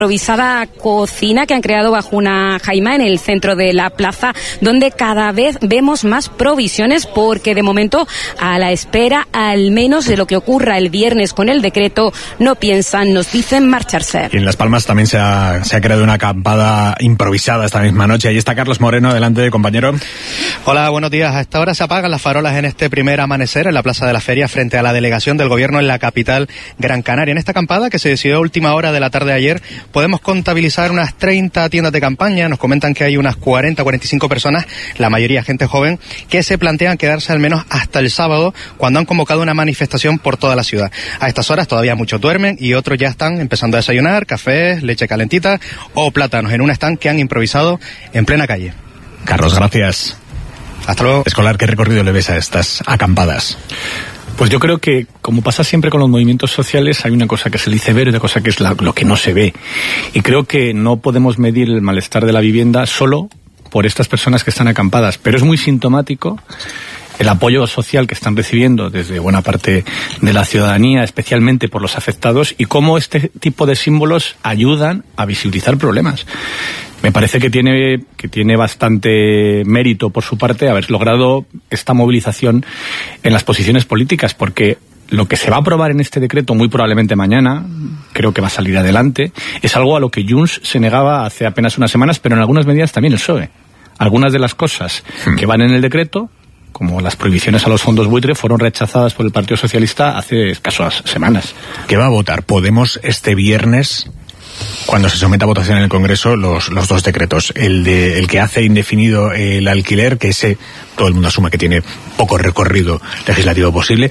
improvisada cocina que han creado bajo una jaima en el centro de la plaza, donde cada vez vemos más provisiones, porque de momento, a la espera al menos de lo que ocurra el viernes con el decreto, no piensan, nos dicen, marcharse. Y en Las Palmas también se ha creado una acampada improvisada esta misma noche. Ahí está Carlos Moreno, adelante, compañero. Hola, buenos días. A esta hora se apagan las farolas en este primer amanecer en la Plaza de la Feria frente a la delegación del Gobierno en la capital Gran Canaria. En esta acampada, que se decidió a última hora de la tarde de ayer, podemos contabilizar unas 30 tiendas de campaña. Nos comentan que hay unas 40 o 45 personas, la mayoría gente joven, que se plantean quedarse al menos hasta el sábado, cuando han convocado una manifestación por toda la ciudad. A estas horas todavía muchos duermen y otros ya están empezando a desayunar, cafés, leche calentita o plátanos en un stand que han improvisado en plena calle. Carlos, gracias. Hasta luego. Escolar, ¿qué recorrido le ves a estas acampadas? Pues yo creo que, como pasa siempre con los movimientos sociales, hay una cosa que es el iceberg y otra cosa que es lo que no se ve. Y creo que no podemos medir el malestar de la vivienda solo por estas personas que están acampadas, pero es muy sintomático el apoyo social que están recibiendo desde buena parte de la ciudadanía, especialmente por los afectados, y cómo este tipo de símbolos ayudan a visibilizar problemas. Me parece que tiene bastante mérito por su parte haber logrado esta movilización en las posiciones políticas, porque lo que se va a aprobar en este decreto, muy probablemente mañana, creo que va a salir adelante, es algo a lo que Junts se negaba hace apenas unas semanas, pero en algunas medidas también el PSOE. Algunas de las cosas que van en el decreto, como las prohibiciones a los fondos buitre, fueron rechazadas por el Partido Socialista hace escasas semanas. ¿Qué va a votar Podemos este viernes, cuando se someta a votación en el Congreso, los dos decretos? El que hace indefinido el alquiler, que ese todo el mundo asume que tiene poco recorrido legislativo posible,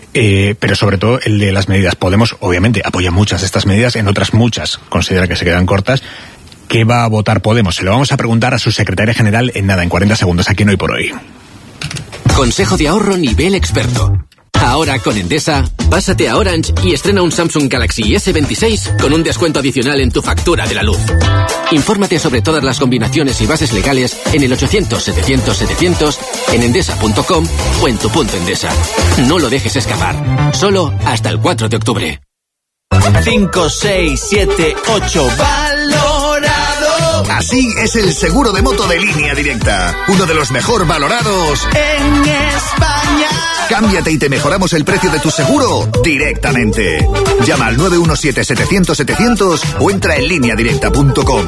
pero sobre todo el de las medidas. Podemos, obviamente, apoya muchas de estas medidas, en otras muchas considera que se quedan cortas. ¿Qué va a votar Podemos? Se lo vamos a preguntar a su secretaria general en 40 segundos, aquí en Hoy por Hoy. Consejo de ahorro nivel experto. Ahora con Endesa, pásate a Orange y estrena un Samsung Galaxy S26 con un descuento adicional en tu factura de la luz. Infórmate sobre todas las combinaciones y bases legales en el 800-700-700, en endesa.com o en tu punto Endesa. No lo dejes escapar. Solo hasta el 4 de octubre. 5, 6, 7, 8, valorado. Así es el seguro de moto de Línea Directa. Uno de los mejor valorados en España. Cámbiate y te mejoramos el precio de tu seguro directamente. Llama al 917-700-700 o entra en lineadirecta.com.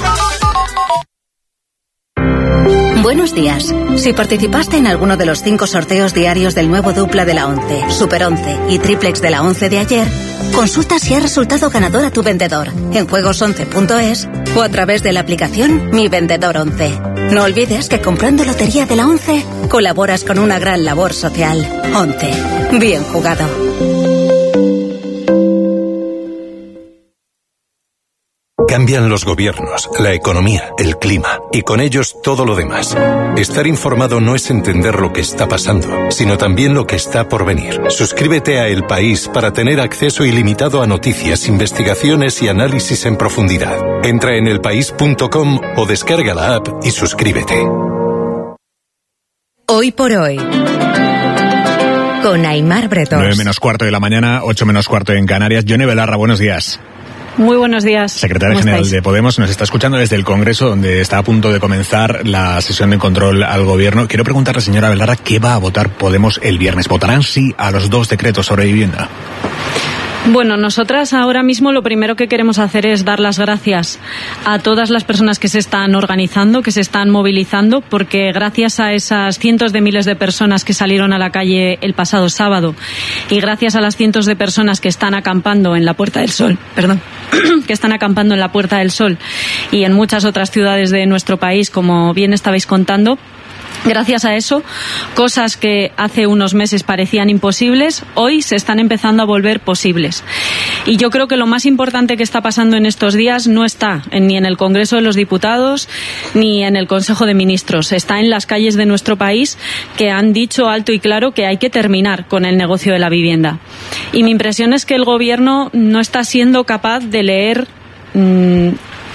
Buenos días. Si participaste en alguno de los 5 sorteos diarios del nuevo dupla de la 11, Super 11 y triplex de la 11 de ayer, consulta si ha resultado ganador a tu vendedor en juegos11.es o a través de la aplicación Mi Vendedor 11. No olvides que comprando lotería de la 11 colaboras con una gran labor social. 11. Bien jugado. Cambian los gobiernos, la economía, el clima y con ellos todo lo demás. Estar informado no es entender lo que está pasando, sino también lo que está por venir. Suscríbete a El País para tener acceso ilimitado a noticias, investigaciones y análisis en profundidad. Entra en elpaís.com o descarga la app y suscríbete. Hoy por hoy, con Aimar Bretos. 9:15 de la mañana, 8:15 en Canarias. Yone Belarra, buenos días. Muy buenos días. Secretaria General de Podemos, nos está escuchando desde el Congreso, donde está a punto de comenzar la sesión de control al Gobierno. Quiero preguntarle, señora Belarra, ¿qué va a votar Podemos el viernes? ¿Votarán sí a los 2 decretos sobre vivienda? Bueno, nosotras ahora mismo lo primero que queremos hacer es dar las gracias a todas las personas que se están organizando, que se están movilizando, porque gracias a esas cientos de miles de personas que salieron a la calle el pasado sábado y gracias a las cientos de personas que están acampando en la Puerta del Sol, que están acampando en la Puerta del Sol y en muchas otras ciudades de nuestro país, como bien estabais contando, gracias a eso, cosas que hace unos meses parecían imposibles, hoy se están empezando a volver posibles. Y yo creo que lo más importante que está pasando en estos días no está ni en el Congreso de los Diputados ni en el Consejo de Ministros. Está en las calles de nuestro país, que han dicho alto y claro que hay que terminar con el negocio de la vivienda. Y mi impresión es que el Gobierno no está siendo capaz de leer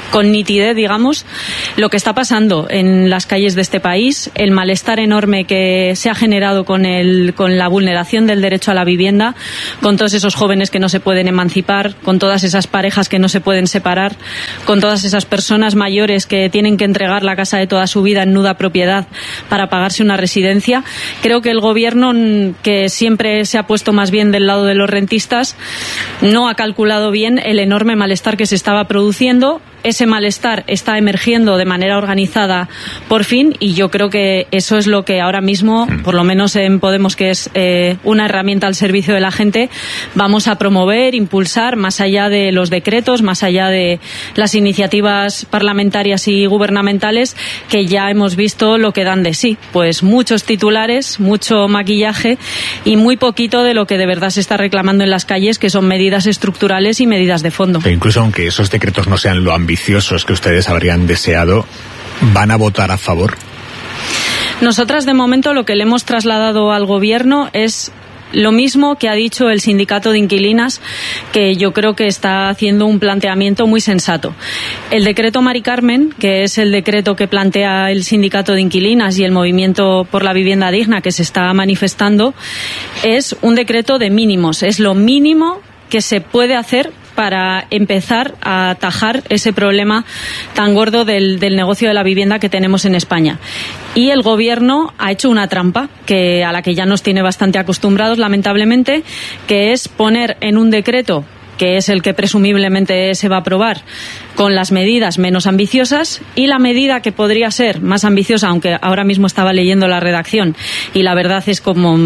con nitidez, digamos, lo que está pasando en las calles de este país, el malestar enorme que se ha generado con la vulneración del derecho a la vivienda, con todos esos jóvenes que no se pueden emancipar, con todas esas parejas que no se pueden separar, con todas esas personas mayores que tienen que entregar la casa de toda su vida en nuda propiedad para pagarse una residencia. Creo que el gobierno, que siempre se ha puesto más bien del lado de los rentistas, no ha calculado bien el enorme malestar que se estaba produciendo. Ese malestar está emergiendo de manera organizada por fin, y yo creo que eso es lo que ahora mismo, por lo menos en Podemos, que es una herramienta al servicio de la gente, vamos a promover, impulsar, más allá de los decretos, más allá de las iniciativas parlamentarias y gubernamentales, que ya hemos visto lo que dan de sí. Pues muchos titulares, mucho maquillaje y muy poquito de lo que de verdad se está reclamando en las calles, que son medidas estructurales y medidas de fondo. Pero incluso aunque esos decretos no sean lo ambiciosos que ustedes habrían deseado, ¿van a votar a favor? Nosotras, de momento, lo que le hemos trasladado al gobierno es lo mismo que ha dicho el sindicato de inquilinas, que yo creo que está haciendo un planteamiento muy sensato. El decreto Mari Carmen, que es el decreto que plantea el sindicato de inquilinas y el movimiento por la vivienda digna que se está manifestando, es un decreto de mínimos. Es lo mínimo que se puede hacer para empezar a atajar ese problema tan gordo del negocio de la vivienda que tenemos en España. Y el gobierno ha hecho una trampa a la que ya nos tiene bastante acostumbrados, lamentablemente, que es poner en un decreto, que es el que presumiblemente se va a aprobar, con las medidas menos ambiciosas, y la medida que podría ser más ambiciosa, aunque ahora mismo estaba leyendo la redacción y la verdad es como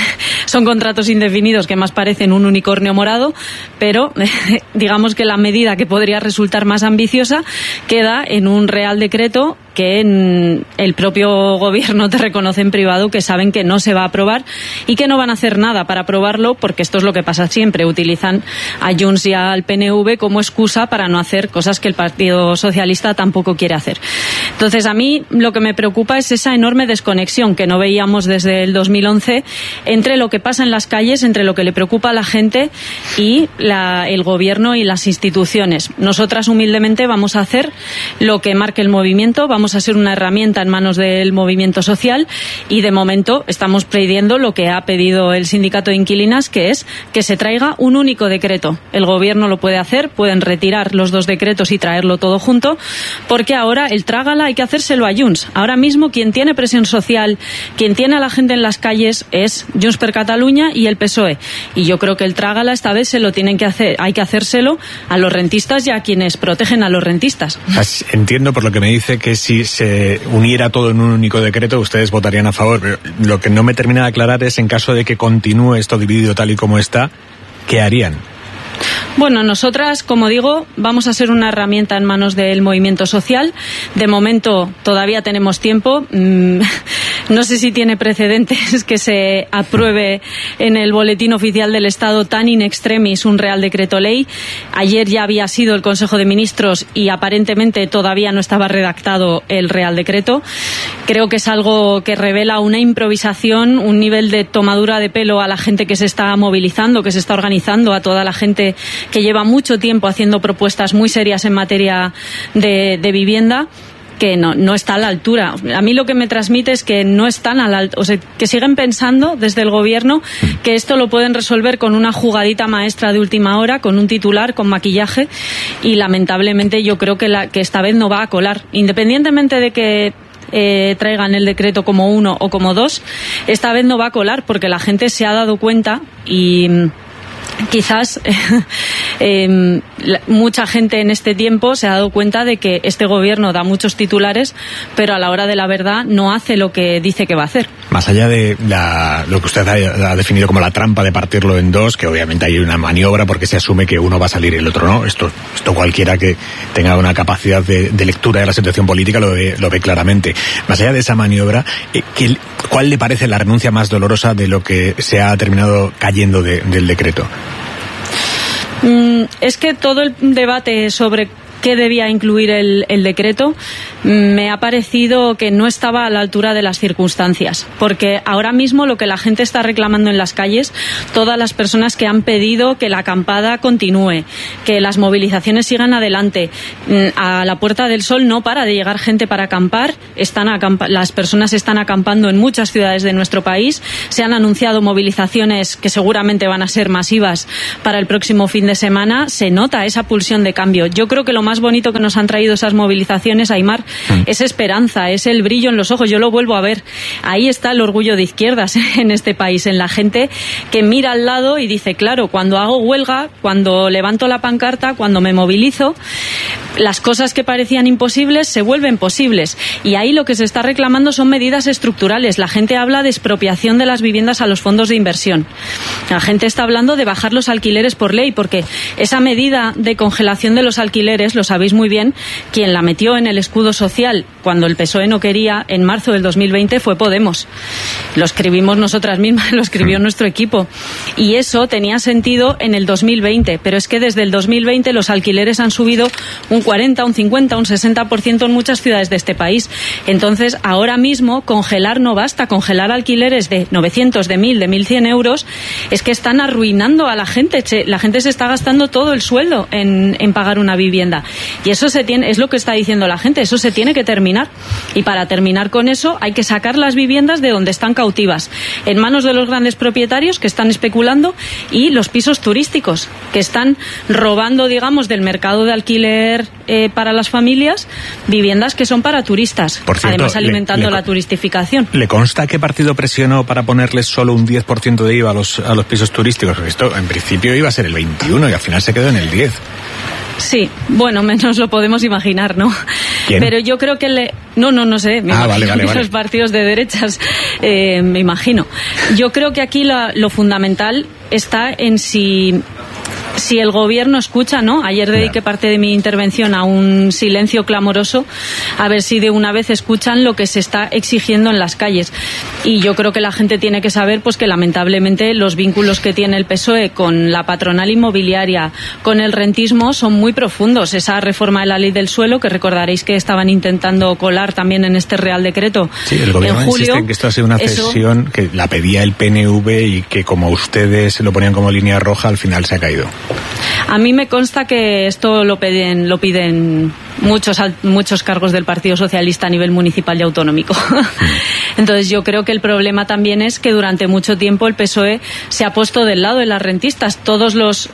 son contratos indefinidos que más parecen un unicornio morado, pero digamos que la medida que podría resultar más ambiciosa queda en un real decreto que en el propio gobierno te reconoce en privado que saben que no se va a aprobar y que no van a hacer nada para aprobarlo, porque esto es lo que pasa siempre, utilizan a Junts y al PNV como excusa para no hacer cosas que el Partido Socialista tampoco quiere hacer. Entonces, a mí lo que me preocupa es esa enorme desconexión que no veíamos desde el 2011 entre lo que pasa en las calles, entre lo que le preocupa a la gente y el gobierno y las instituciones. Nosotras humildemente vamos a hacer lo que marque el movimiento, vamos a ser una herramienta en manos del movimiento social, y de momento estamos pidiendo lo que ha pedido el sindicato de inquilinas, que es que se traiga un único decreto. El gobierno lo puede hacer, pueden retirar los dos decretos y traerlo todo junto, porque ahora el trágala hay que hacérselo a Junts. Ahora mismo quien tiene presión social, quien tiene a la gente en las calles es Junts per Catalunya y el PSOE. Y yo creo que el trágala esta vez se lo tienen que hacer, hay que hacérselo a los rentistas y a quienes protegen a los rentistas. Entiendo por lo que me dice que si se uniera todo en un único decreto ustedes votarían a favor, pero lo que no me termina de aclarar es, en caso de que continúe esto dividido tal y como está, ¿qué harían? Bueno, nosotras, como digo, vamos a ser una herramienta en manos del movimiento social. De momento todavía tenemos tiempo. No sé si tiene precedentes que se apruebe en el Boletín Oficial del Estado tan in extremis un Real Decreto Ley. Ayer ya había sido el Consejo de Ministros y aparentemente todavía no estaba redactado el Real Decreto. Creo que es algo que revela una improvisación, un nivel de tomadura de pelo a la gente que se está movilizando, que se está organizando, a toda la gente que lleva mucho tiempo haciendo propuestas muy serias en materia de vivienda, que no está a la altura. A mí lo que me transmite es que no están a la altura, o sea, que siguen pensando desde el gobierno que esto lo pueden resolver con una jugadita maestra de última hora, con un titular, con maquillaje, y lamentablemente yo creo que esta vez no va a colar. Independientemente de que traigan el decreto como 1 o como 2, esta vez no va a colar, porque la gente se ha dado cuenta, y quizás mucha gente en este tiempo se ha dado cuenta de que este gobierno da muchos titulares, pero a la hora de la verdad no hace lo que dice que va a hacer. Más allá de lo que usted ha definido como la trampa de partirlo en dos, que obviamente hay una maniobra porque se asume que uno va a salir y el otro no, esto cualquiera que tenga una capacidad de lectura de la situación política lo ve claramente. Más allá de esa maniobra, ¿cuál le parece la renuncia más dolorosa de lo que se ha terminado cayendo del decreto? Es que todo el debate sobre qué debía incluir el decreto, me ha parecido que no estaba a la altura de las circunstancias, porque ahora mismo lo que la gente está reclamando en las calles, todas las personas que han pedido que la acampada continúe, que las movilizaciones sigan adelante, a la Puerta del Sol no para de llegar gente para acampar, las personas están acampando en muchas ciudades de nuestro país, se han anunciado movilizaciones que seguramente van a ser masivas para el próximo fin de semana, se nota esa pulsión de cambio. Yo creo que lo más bonito que nos han traído esas movilizaciones, Aimar, es esperanza, es el brillo en los ojos. Yo lo vuelvo a ver. Ahí está el orgullo de izquierdas en este país, en la gente que mira al lado y dice, claro, cuando hago huelga, cuando levanto la pancarta, cuando me movilizo, las cosas que parecían imposibles se vuelven posibles. Y ahí lo que se está reclamando son medidas estructurales. La gente habla de expropiación de las viviendas a los fondos de inversión. La gente está hablando de bajar los alquileres por ley, porque esa medida de congelación de los alquileres, lo sabéis muy bien, quien la metió en el escudo social cuando el PSOE no quería, en marzo del 2020, fue Podemos. Lo escribimos nosotras mismas, lo escribió nuestro equipo. Y eso tenía sentido en el 2020, pero es que desde el 2020 los alquileres han subido un 40, un 50, un 60% en muchas ciudades de este país. Entonces, ahora mismo, congelar no basta. Congelar alquileres de 900, de 1.000, de 1.100 euros, es que están arruinando a la gente. La gente se está gastando todo el sueldo en pagar una vivienda. Y eso es lo que está diciendo la gente. Eso se tiene que terminar. Y para terminar con eso, hay que sacar las viviendas de donde están cautivas, en manos de los grandes propietarios que están especulando, y los pisos turísticos que están robando, digamos, del mercado de alquiler para las familias, viviendas que son para turistas. Por cierto, además alimentando la turistificación. ¿Le consta qué partido presionó para ponerles solo un 10% de IVA a los pisos turísticos? Porque esto en principio iba a ser el 21 y al final se quedó en el 10. Sí, bueno, menos lo podemos imaginar, ¿no? ¿Quién? Pero yo creo que no sé, me imagino vale. los partidos de derechas, me imagino. Yo creo que aquí lo fundamental está en si el gobierno escucha, ¿no? Ayer dediqué parte de mi intervención a un silencio clamoroso, a ver si de una vez escuchan lo que se está exigiendo en las calles. Y yo creo que la gente tiene que saber, pues, que lamentablemente los vínculos que tiene el PSOE con la patronal inmobiliaria, con el rentismo, son muy profundos. Esa reforma de la ley del suelo, que recordaréis que estaban intentando colar también en este Real Decreto. Sí, el gobierno en julio, insiste en que esto ha sido una cesión que la pedía el PNV y que, como ustedes lo ponían como línea roja, al final se ha caído. A mí me consta que esto lo piden muchos cargos del Partido Socialista a nivel municipal y autonómico. Entonces yo creo que el problema también es que durante mucho tiempo el PSOE se ha puesto del lado de las rentistas. Todos los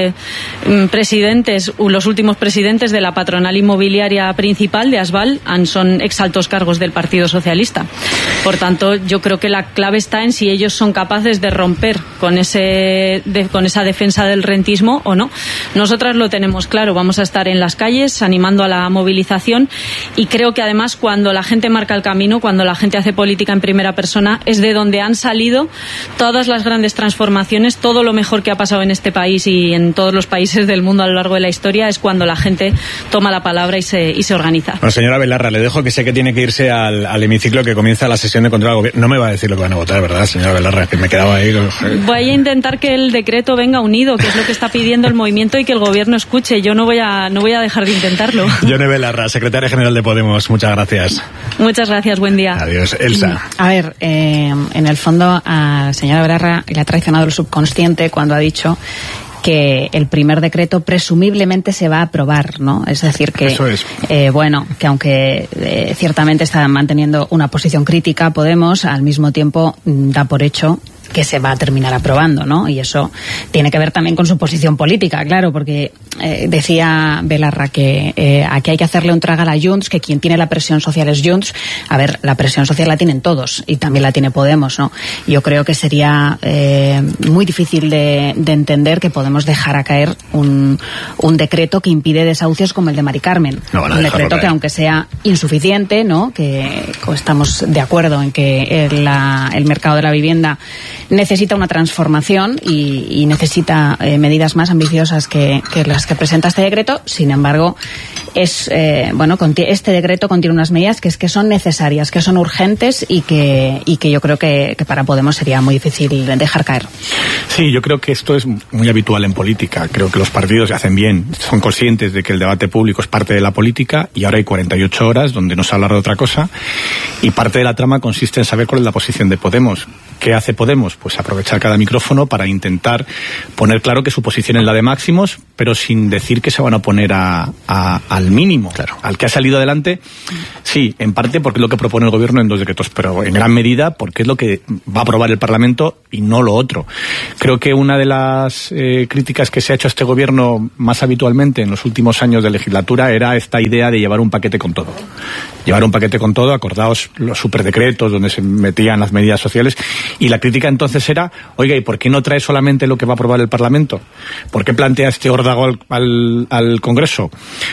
los últimos presidentes de la patronal inmobiliaria principal de Asval son exaltos cargos del Partido Socialista. Por tanto, yo creo que la clave está en si ellos son capaces de romper con esa defensa del rentismo o no. Nosotras lo tenemos claro, vamos a estar en las calles animando a la movilización, y creo que además cuando la gente marca el camino, cuando la gente hace política en primera persona, es de donde han salido todas las grandes transformaciones, todo lo mejor que ha pasado en este país y en todos los países del mundo a lo largo de la historia, es cuando la gente toma la palabra y se organiza. Bueno, señora Belarra, le dejo, que sé que tiene que irse al hemiciclo, que comienza la sesión de control al gobierno. No me va a decir lo que van a votar, ¿verdad, señora Belarra? Que me quedaba ahí. Voy a intentar que el decreto venga unido, que es lo que está pidiendo el movimiento, y que el gobierno escuche. Yo no voy a dejar de intentarlo. Yone Belarra, secretaria general de Podemos, muchas gracias. Muchas gracias, buen día. Adiós. Elsa. A ver, en el fondo a la señora Belarra le ha traicionado el subconsciente cuando ha dicho que el primer decreto presumiblemente se va a aprobar, ¿no? Es decir, que eso es. Que aunque ciertamente está manteniendo una posición crítica, Podemos al mismo tiempo da por hecho que se va a terminar aprobando, ¿no? Y eso tiene que ver también con su posición política, claro, porque decía Belarra que aquí hay que hacerle un tragal a Junts, que quien tiene la presión social es Junts. A ver, la presión social la tienen todos y también la tiene Podemos, ¿no? Yo creo que sería muy difícil de entender que Podemos dejara caer un decreto que impide desahucios como el de Mari Carmen. Un decreto que, aunque sea insuficiente, ¿no? Que estamos de acuerdo en que el mercado de la vivienda necesita una transformación y necesita medidas más ambiciosas que las que presenta este decreto. Sin embargo, este decreto contiene unas medidas que son necesarias, que son urgentes y que yo creo que para Podemos sería muy difícil dejar caer. Sí, yo creo que esto es muy habitual en política. Creo que los partidos hacen bien, son conscientes de que el debate público es parte de la política y ahora hay 48 horas donde no se habla de otra cosa y parte de la trama consiste en saber cuál es la posición de Podemos. ¿Qué hace Podemos? Pues aprovechar cada micrófono para intentar poner claro que su posición es la de máximos, pero sin decir que se van a poner al mínimo, claro, al que ha salido adelante. Sí, en parte porque es lo que propone el gobierno en 2 decretos, pero en gran medida porque es lo que va a aprobar el Parlamento y no lo otro. Creo que una de las críticas que se ha hecho a este gobierno más habitualmente en los últimos años de legislatura era esta idea de llevar un paquete con todo. Llevar un paquete con todo, acordaos los superdecretos donde se metían las medidas sociales, y la crítica entonces era, oiga, ¿y por qué no trae solamente lo que va a aprobar el Parlamento? ¿Por qué plantea este órdago al Congreso?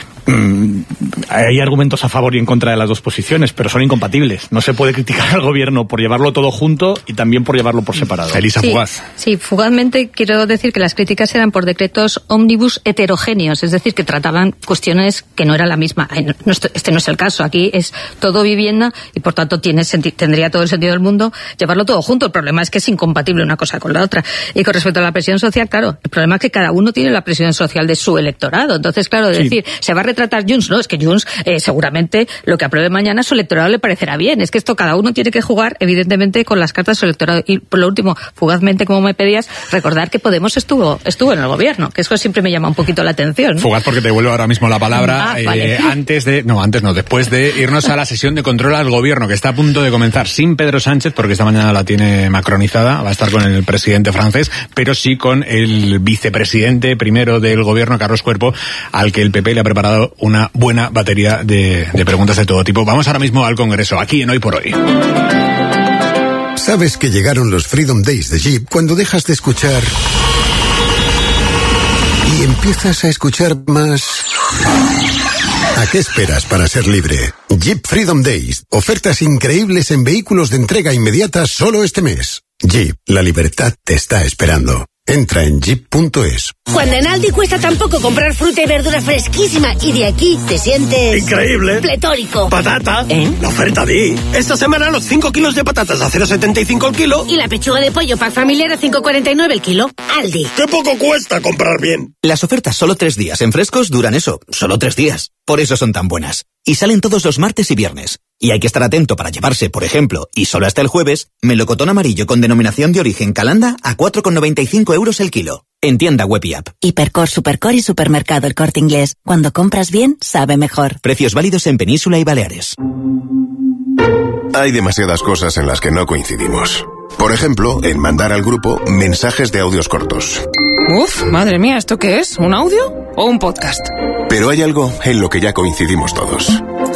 Hay argumentos a favor y en contra de las dos posiciones, pero son incompatibles. No se puede criticar al gobierno por llevarlo todo junto y también por llevarlo por separado. Elisa Fugaz. Sí, fugazmente quiero decir que las críticas eran por decretos ómnibus heterogéneos, es decir, que trataban cuestiones que no eran la misma. Este no es el caso, aquí es todo vivienda y por tanto tendría todo el sentido del mundo llevarlo todo junto. El problema es que es incompatible una cosa con la otra. Y con respecto a la presión social, claro, el problema es que cada uno tiene la presión social de su electorado. Entonces, claro, decir, se va a retratar Junts, no, es que Junts seguramente lo que apruebe mañana a su electorado le parecerá bien. Es que esto cada uno tiene que jugar, evidentemente, con las cartas de su electorado. Y por lo último, fugazmente, como me pedías, recordar que Podemos estuvo en el gobierno, que eso siempre me llama un poquito la atención, ¿no? Fugaz porque te vuelvo ahora mismo la palabra. Vale. Después de irnos a la sesión de control al gobierno, que está a punto de comenzar sin Pedro Sánchez, porque esta mañana la tiene macronizada, va a estar con el presidente francés, pero sí con el vicepresidente primero del gobierno, Carlos Cuerpo, al que el PP le ha preparado una buena batería de preguntas de todo tipo. Vamos ahora mismo al Congreso, aquí en Hoy por Hoy. Sabes que llegaron los Freedom Days de Jeep cuando dejas de escuchar y empiezas a escuchar más. ¿A qué esperas para ser libre? Jeep Freedom Days. Ofertas increíbles en vehículos de entrega inmediata solo este mes. Jeep, la libertad te está esperando. Entra en jeep.es. Cuando en Aldi cuesta tan poco comprar fruta y verdura fresquísima y de aquí te sientes... ¡increíble! ¡Pletórico! ¡Patata! La oferta Di. Esta semana los 5 kilos de patatas a 0,75 el kilo. Y la pechuga de pollo pack familiar a 5,49 el kilo. Aldi. ¡Qué poco cuesta comprar bien! Las ofertas solo 3 días en frescos duran eso, solo 3 días. Por eso son tan buenas. Y salen todos los martes y viernes. Y hay que estar atento para llevarse, por ejemplo, y solo hasta el jueves, melocotón amarillo con denominación de origen Calanda a 4,95 euros el kilo. En tienda web y app. Hipercor, Supercor y Supermercado El Corte Inglés. Cuando compras bien, sabe mejor. Precios válidos en Península y Baleares. Hay demasiadas cosas en las que no coincidimos. Por ejemplo, en mandar al grupo mensajes de audios cortos. Uf, madre mía, ¿esto qué es? ¿Un audio o un podcast? Pero hay algo en lo que ya coincidimos todos.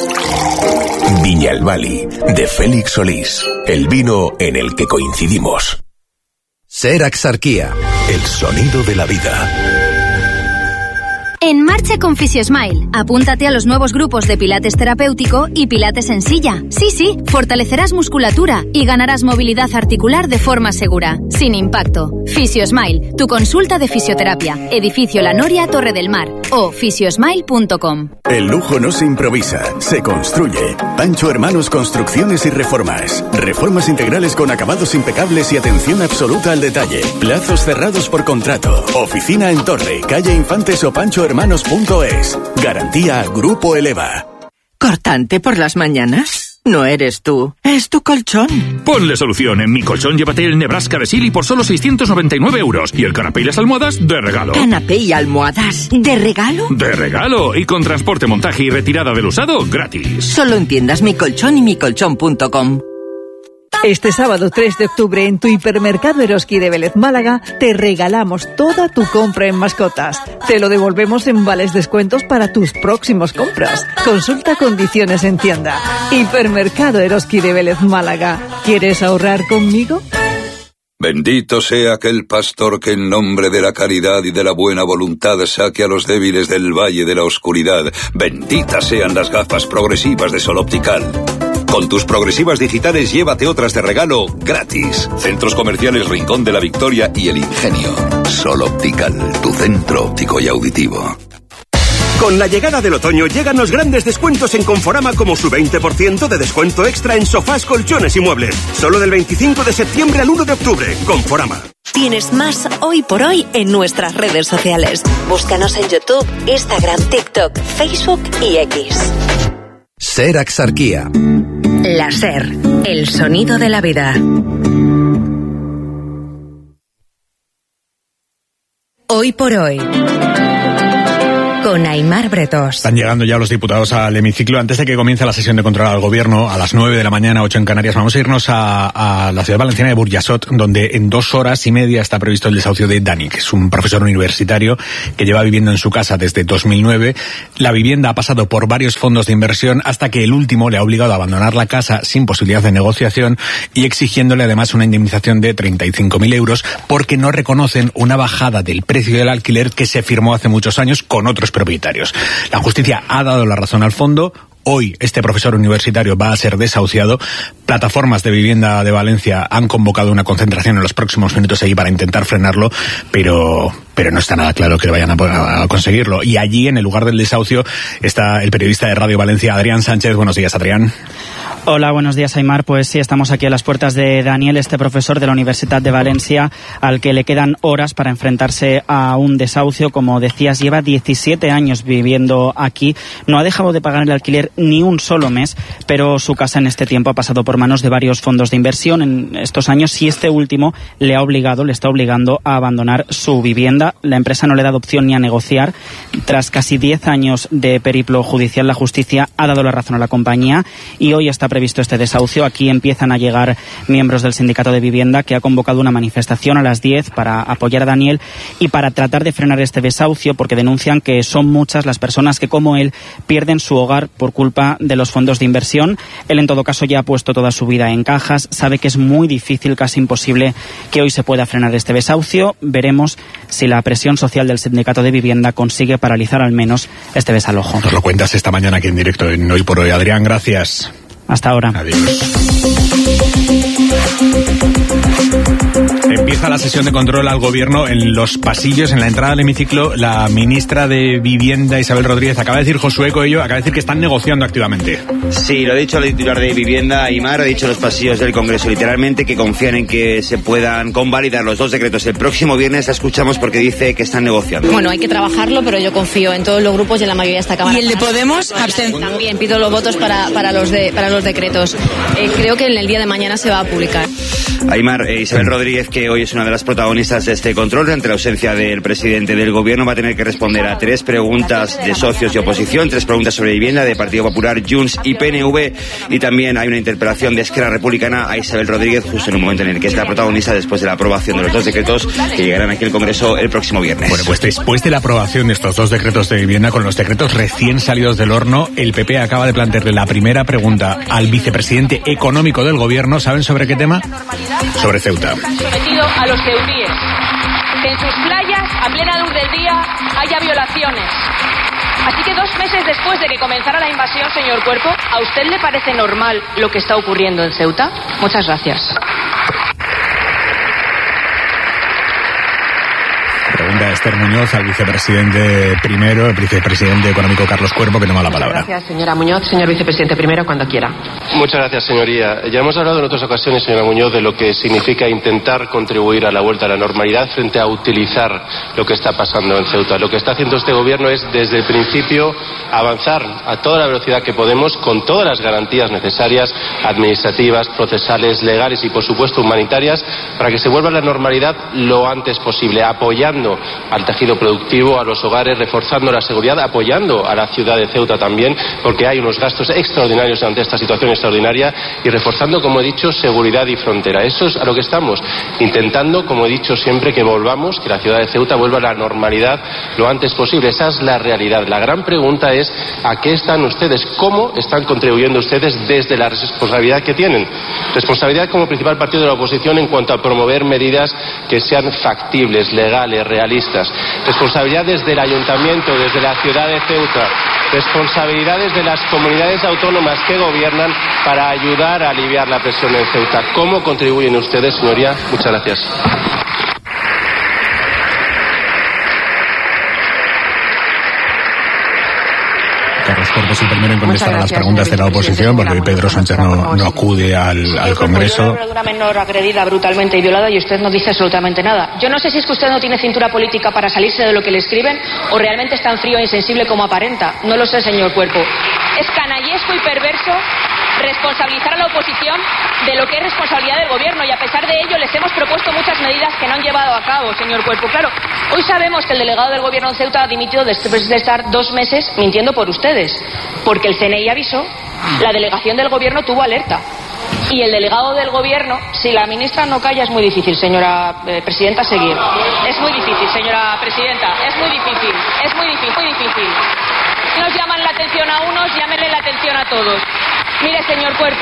Viñalbali, de Félix Solís. El vino en el que coincidimos. Ser Axarquía, el sonido de la vida. En marcha con Fisiosmile. Apúntate a los nuevos grupos de Pilates terapéutico y Pilates en silla. Sí, fortalecerás musculatura y ganarás movilidad articular de forma segura, sin impacto. Fisiosmile, tu consulta de fisioterapia. Edificio La Noria, Torre del Mar o fisiosmile.com. El lujo no se improvisa, se construye. Pancho Hermanos Construcciones y Reformas. Reformas integrales con acabados impecables y atención absoluta al detalle. Plazos cerrados por contrato. Oficina en Torre, calle Infantes o panchohermanos.es. Garantía Grupo Eleva. ¿Cortante por las mañanas? No eres tú, es tu colchón. Ponle solución. En Mi Colchón llévate el Nebraska de Silly por solo 699 euros. Y el canapé y las almohadas de regalo. ¿Canapé y almohadas de regalo? ¡De regalo! Y con transporte, montaje y retirada del usado gratis. Solo en tiendas Mi Colchón y micolchón.com. Este sábado 3 de octubre en tu hipermercado Eroski de Vélez Málaga te regalamos toda tu compra en mascotas. Te lo devolvemos en vales descuentos para tus próximas compras. Consulta condiciones en tienda. Hipermercado Eroski de Vélez Málaga. ¿Quieres ahorrar conmigo? Bendito sea aquel pastor que en nombre de la caridad y de la buena voluntad saque a los débiles del valle de la oscuridad. Benditas sean las gafas progresivas de Sol Optical. Con tus progresivas digitales llévate otras de regalo gratis. Centros comerciales Rincón de la Victoria y El Ingenio. Sol Optical, tu centro óptico y auditivo. Con la llegada del otoño llegan los grandes descuentos en Conforama, como su 20% de descuento extra en sofás, colchones y muebles. Solo del 25 de septiembre al 1 de octubre. Conforama. Tienes más Hoy por Hoy en nuestras redes sociales. Búscanos en YouTube, Instagram, TikTok, Facebook y X. SER Axarquía. La SER, el sonido de la vida. Hoy por Hoy. Con Aimar Bretos. Están llegando ya los diputados al hemiciclo. Antes de que comience la sesión de control al gobierno, a las 9 de la mañana, 8 en Canarias, vamos a irnos a la ciudad valenciana de Burjassot, donde en 2 horas y media está previsto el desahucio de Dani, que es un profesor universitario que lleva viviendo en su casa desde 2009. La vivienda ha pasado por varios fondos de inversión hasta que el último le ha obligado a abandonar la casa sin posibilidad de negociación y exigiéndole además una indemnización de 35.000 euros porque no reconocen una bajada del precio del alquiler que se firmó hace muchos años con otros propietarios. La justicia ha dado la razón al fondo. Hoy este profesor universitario va a ser desahuciado. Plataformas de vivienda de Valencia han convocado una concentración en los próximos minutos allí para intentar frenarlo, pero no está nada claro que vayan a conseguirlo. Y allí, en el lugar del desahucio, está el periodista de Radio Valencia, Adrián Sánchez. Buenos días, Adrián. Hola, buenos días, Aimar. Pues sí, estamos aquí a las puertas de Daniel, este profesor de la Universidad de Valencia, al que le quedan horas para enfrentarse a un desahucio. Como decías, lleva 17 años viviendo aquí. No ha dejado de pagar el alquiler ni un solo mes, pero su casa en este tiempo ha pasado por manos de varios fondos de inversión en estos años y este último le está obligando a abandonar su vivienda. La empresa no le ha dado opción ni a negociar. Tras casi 10 años de periplo judicial, la justicia ha dado la razón a la compañía y hoy está previsto este desahucio. Aquí empiezan a llegar miembros del sindicato de vivienda, que ha convocado una manifestación a las 10 para apoyar a Daniel y para tratar de frenar este desahucio, porque denuncian que son muchas las personas que, como él, pierden su hogar por culpa de los fondos de inversión. Él, en todo caso, ya ha puesto toda su vida en cajas. Sabe que es muy difícil, casi imposible, que hoy se pueda frenar este desahucio. Veremos si la presión social del sindicato de vivienda consigue paralizar al menos este desalojo. Nos lo cuentas esta mañana aquí en directo en Hoy por Hoy. Adrián, gracias. Hasta ahora. Adiós. Empieza la sesión de control al gobierno en los pasillos, en la entrada al hemiciclo. La ministra de Vivienda, Isabel Rodríguez, acaba de decir, Josué Coello, acaba de decir que están negociando activamente. Sí, lo ha dicho el titular de Vivienda, Aimar, ha dicho en los pasillos del Congreso literalmente que confían en que se puedan convalidar los 2 decretos el próximo viernes. La escuchamos porque dice que están negociando. Bueno, hay que trabajarlo, pero yo confío en todos los grupos y en la mayoría de esta Cámara. ¿Y el de Podemos? También pido los votos para los decretos. Creo que en el día de mañana se va a publicar. Aimar, Isabel Rodríguez, que hoy es una de las protagonistas de este control, ante la ausencia del presidente del gobierno, va a tener que responder a 3 preguntas de socios de oposición, 3 preguntas sobre vivienda de Partido Popular, Junts y PNV, y también hay una interpelación de Esquerra Republicana a Isabel Rodríguez justo en un momento en el que es la protagonista después de la aprobación de los 2 decretos que llegarán aquí al Congreso el próximo viernes. Bueno, pues después de la aprobación de estos 2 decretos de vivienda, con los decretos recién salidos del horno, el PP acaba de plantearle la primera pregunta al vicepresidente económico del gobierno. ¿Saben sobre qué tema? Sobre Ceuta. Sometido a los ceutíes, que en sus playas, a plena luz del día, haya violaciones. Así que 2 meses después de que comenzara la invasión, señor Cuerpo, ¿a usted le parece normal lo que está ocurriendo en Ceuta? Muchas gracias. Pregunta Esther Muñoz al vicepresidente primero, el vicepresidente económico Carlos Cuerpo, que toma la palabra. Gracias, señora Muñoz. Señor vicepresidente primero, cuando quiera. Muchas gracias, señoría. Ya hemos hablado en otras ocasiones, señora Muñoz, de lo que significa intentar contribuir a la vuelta a la normalidad frente a utilizar lo que está pasando en Ceuta. Lo que está haciendo este gobierno es, desde el principio, avanzar a toda la velocidad que podemos, con todas las garantías necesarias, administrativas, procesales, legales y, por supuesto, humanitarias, para que se vuelva a la normalidad lo antes posible, apoyando al tejido productivo, a los hogares, reforzando la seguridad, apoyando a la ciudad de Ceuta también, porque hay unos gastos extraordinarios ante esta situación extraordinaria, y reforzando, como he dicho, seguridad y frontera. Eso es a lo que estamos intentando, como he dicho siempre, que volvamos, que la ciudad de Ceuta vuelva a la normalidad lo antes posible. Esa es la realidad. La gran pregunta es: ¿a qué están ustedes? ¿Cómo están contribuyendo ustedes desde la responsabilidad que tienen? Responsabilidad como principal partido de la oposición en cuanto a promover medidas que sean factibles, legales, realistas. Responsabilidad desde el ayuntamiento, desde la ciudad de Ceuta. Responsabilidad desde las comunidades autónomas que gobiernan para ayudar a aliviar la presión en Ceuta. ¿Cómo contribuyen ustedes, señoría? Muchas gracias. Carlos Cuerpo es el primero en contestar a las preguntas de la oposición, porque hoy Pedro Sánchez no acude al Congreso. Yo hablo de una menor agredida brutalmente y violada y usted no dice absolutamente nada. Yo no sé si es que usted no tiene cintura política para salirse de lo que le escriben o realmente es tan frío e insensible como aparenta. No lo sé, señor Cuerpo. Es canallesco y perverso responsabilizar a la oposición de lo que es responsabilidad del gobierno, y a pesar de ello les hemos propuesto muchas medidas que no han llevado a cabo, señor Cuerpo. Claro, hoy sabemos que el delegado del gobierno en Ceuta ha dimitido después de estar 2 meses mintiendo por ustedes, porque el CNI avisó, la delegación del gobierno tuvo alerta. Y el delegado del gobierno, si la ministra no calla, es muy difícil, señora presidenta, seguir. Es muy difícil, señora presidenta, es muy difícil, muy difícil. Nos llaman la atención a unos, llámenle la atención a todos. Mire, señor Cuerpo,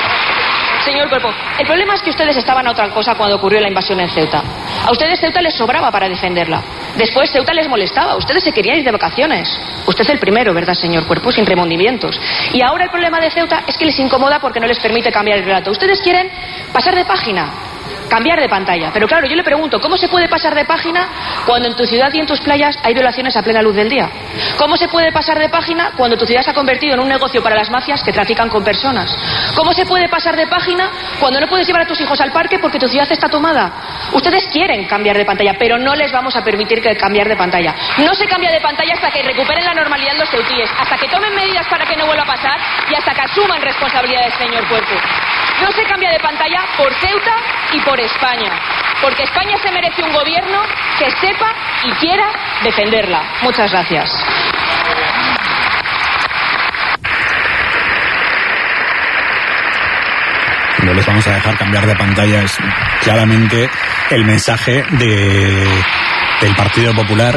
el problema es que ustedes estaban a otra cosa cuando ocurrió la invasión en Ceuta. A ustedes Ceuta les sobraba para defenderla. Después Ceuta les molestaba, ustedes se querían ir de vacaciones. Usted el primero, ¿verdad, señor Cuerpo? Sin remordimientos. Y ahora el problema de Ceuta es que les incomoda porque no les permite cambiar el relato. Ustedes quieren pasar de página, cambiar de pantalla. Pero claro, yo le pregunto, ¿cómo se puede pasar de página cuando en tu ciudad y en tus playas hay violaciones a plena luz del día? ¿Cómo se puede pasar de página cuando tu ciudad se ha convertido en un negocio para las mafias que trafican con personas? ¿Cómo se puede pasar de página cuando no puedes llevar a tus hijos al parque porque tu ciudad está tomada? Ustedes quieren cambiar de pantalla, pero no les vamos a permitir que cambiar de pantalla. No se cambia de pantalla hasta que recuperen la normalidad los ceutíes, hasta que tomen medidas para que no vuelva a pasar y hasta que asuman responsabilidades, señor Cuerpo. No se cambia de pantalla por Ceuta y por España, porque España se merece un gobierno que sepa y quiera defenderla. Muchas gracias. No les vamos a dejar cambiar de pantalla, es claramente el mensaje del Partido Popular,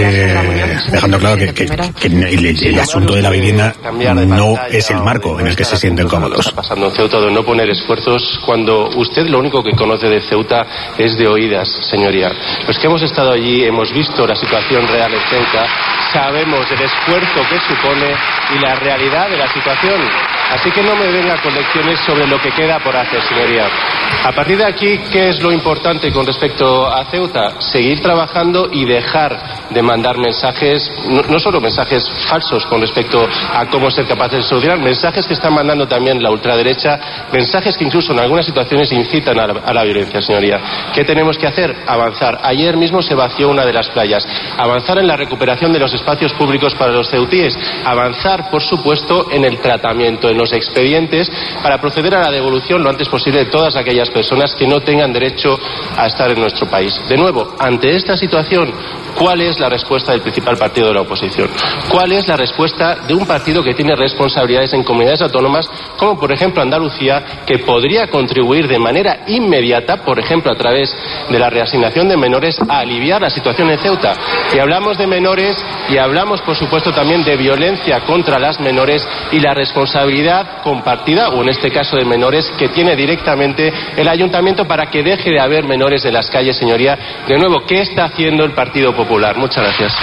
dejando claro que el asunto de la vivienda no es el marco en el que se sienten cómodos. Está pasando en Ceuta de no poner esfuerzos cuando usted lo único que conoce de Ceuta es de oídas, señoría. Los que hemos estado allí hemos visto la situación real en Ceuta, sabemos el esfuerzo que supone y la realidad de la situación. Así que no me venga con lecciones sobre lo que queda por hacer, señoría. A partir de aquí, ¿qué es lo importante con respecto a Ceuta? Seguir trabajando y dejar de mandar mensajes, no solo mensajes falsos con respecto a cómo ser capaces de solucionar, mensajes que están mandando también la ultraderecha, mensajes que incluso en algunas situaciones incitan a la violencia, señoría. ¿Qué tenemos que hacer? Avanzar. Ayer mismo se vació una de las playas. Avanzar en la recuperación de los espacios públicos para los ceutíes. Avanzar, por supuesto, en el tratamiento, en los expedientes, para proceder a la devolución lo antes posible de todas aquellas personas que no tengan derecho a estar en nuestro país. De nuevo, ante esta situación, ¿cuál es la respuesta del principal partido de la oposición? ¿Cuál es la respuesta de un partido que tiene responsabilidades en comunidades autónomas, como por ejemplo Andalucía, que podría contribuir de manera inmediata, por ejemplo a través de la reasignación de menores, a aliviar la situación en Ceuta? Y hablamos de menores y hablamos por supuesto también de violencia contra las menores y la responsabilidad compartida, o en este caso de menores, que tiene directamente el ayuntamiento para que deje de haber menores de las calles, señoría. De nuevo, ¿qué está haciendo el Partido Popular? Muchas gracias.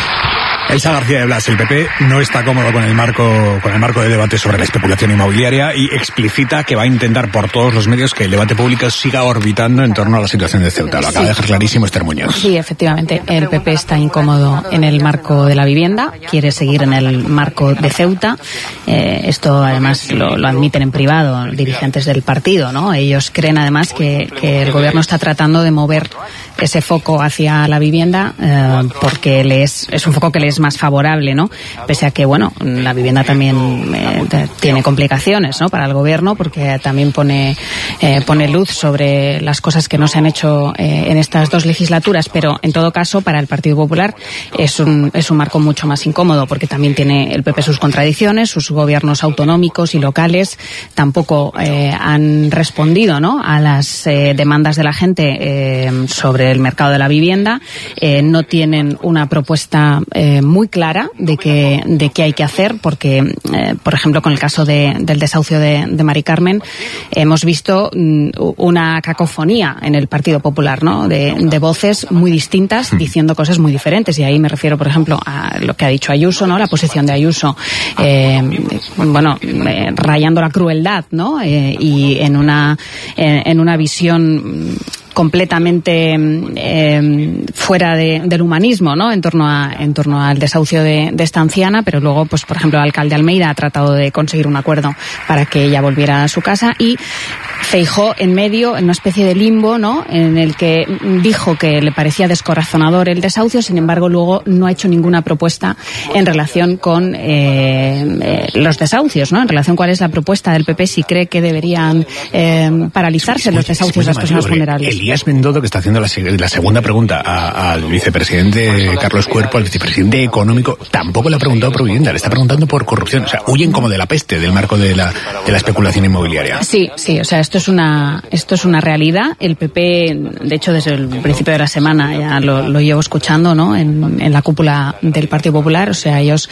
Elsa García de Blas, el PP no está cómodo con el marco de debate sobre la especulación inmobiliaria y explicita que va a intentar por todos los medios que el debate público siga orbitando en torno a la situación de Ceuta. Lo acaba de dejar clarísimo Esther Muñoz. Sí, efectivamente, el PP está incómodo en el marco de la vivienda, quiere seguir en el marco de Ceuta. Esto además lo admiten en privado dirigentes del partido, ¿no? Ellos creen además que el gobierno está tratando de mover ese foco hacia la vivienda porque es un foco que le es más favorable, ¿no? Pese a que, bueno, la vivienda también tiene complicaciones, ¿no? Para el gobierno, porque también pone luz sobre las cosas que no se han hecho en estas 2 legislaturas, pero en todo caso para el Partido Popular es un marco mucho más incómodo, porque también tiene el PP sus contradicciones, sus gobiernos autonómicos y locales tampoco han respondido, ¿no? A las demandas de la gente sobre el mercado de la vivienda, no tienen una propuesta muy clara de qué hay que hacer, porque por ejemplo con el caso del desahucio de Mari Carmen hemos visto una cacofonía en el Partido Popular, ¿no? De voces muy distintas diciendo cosas muy diferentes, y ahí me refiero por ejemplo a lo que ha dicho Ayuso, ¿no? La posición de Ayuso, rayando la crueldad, ¿no? Y en una visión completamente fuera del humanismo, ¿no? En torno al desahucio de esta anciana, pero luego, pues por ejemplo, el alcalde Almeida ha tratado de conseguir un acuerdo para que ella volviera a su casa, y Feijóo en medio, en una especie de limbo, ¿no? En el que dijo que le parecía descorazonador el desahucio, sin embargo luego no ha hecho ninguna propuesta en relación con los desahucios, ¿no? En relación cuál es la propuesta del PP, si cree que deberían paralizarse los desahucios de las personas vulnerables. Elías Bendodo, que está haciendo la segunda pregunta al vicepresidente Carlos Cuerpo, al vicepresidente económico, tampoco le ha preguntado por vivienda, le está preguntando por corrupción. O sea, huyen como de la peste del marco de la especulación inmobiliaria. Sí, o sea, esto es una realidad. El PP, de hecho, desde el principio de la semana ya lo llevo escuchando, ¿no? En la cúpula del Partido Popular. O sea, ellos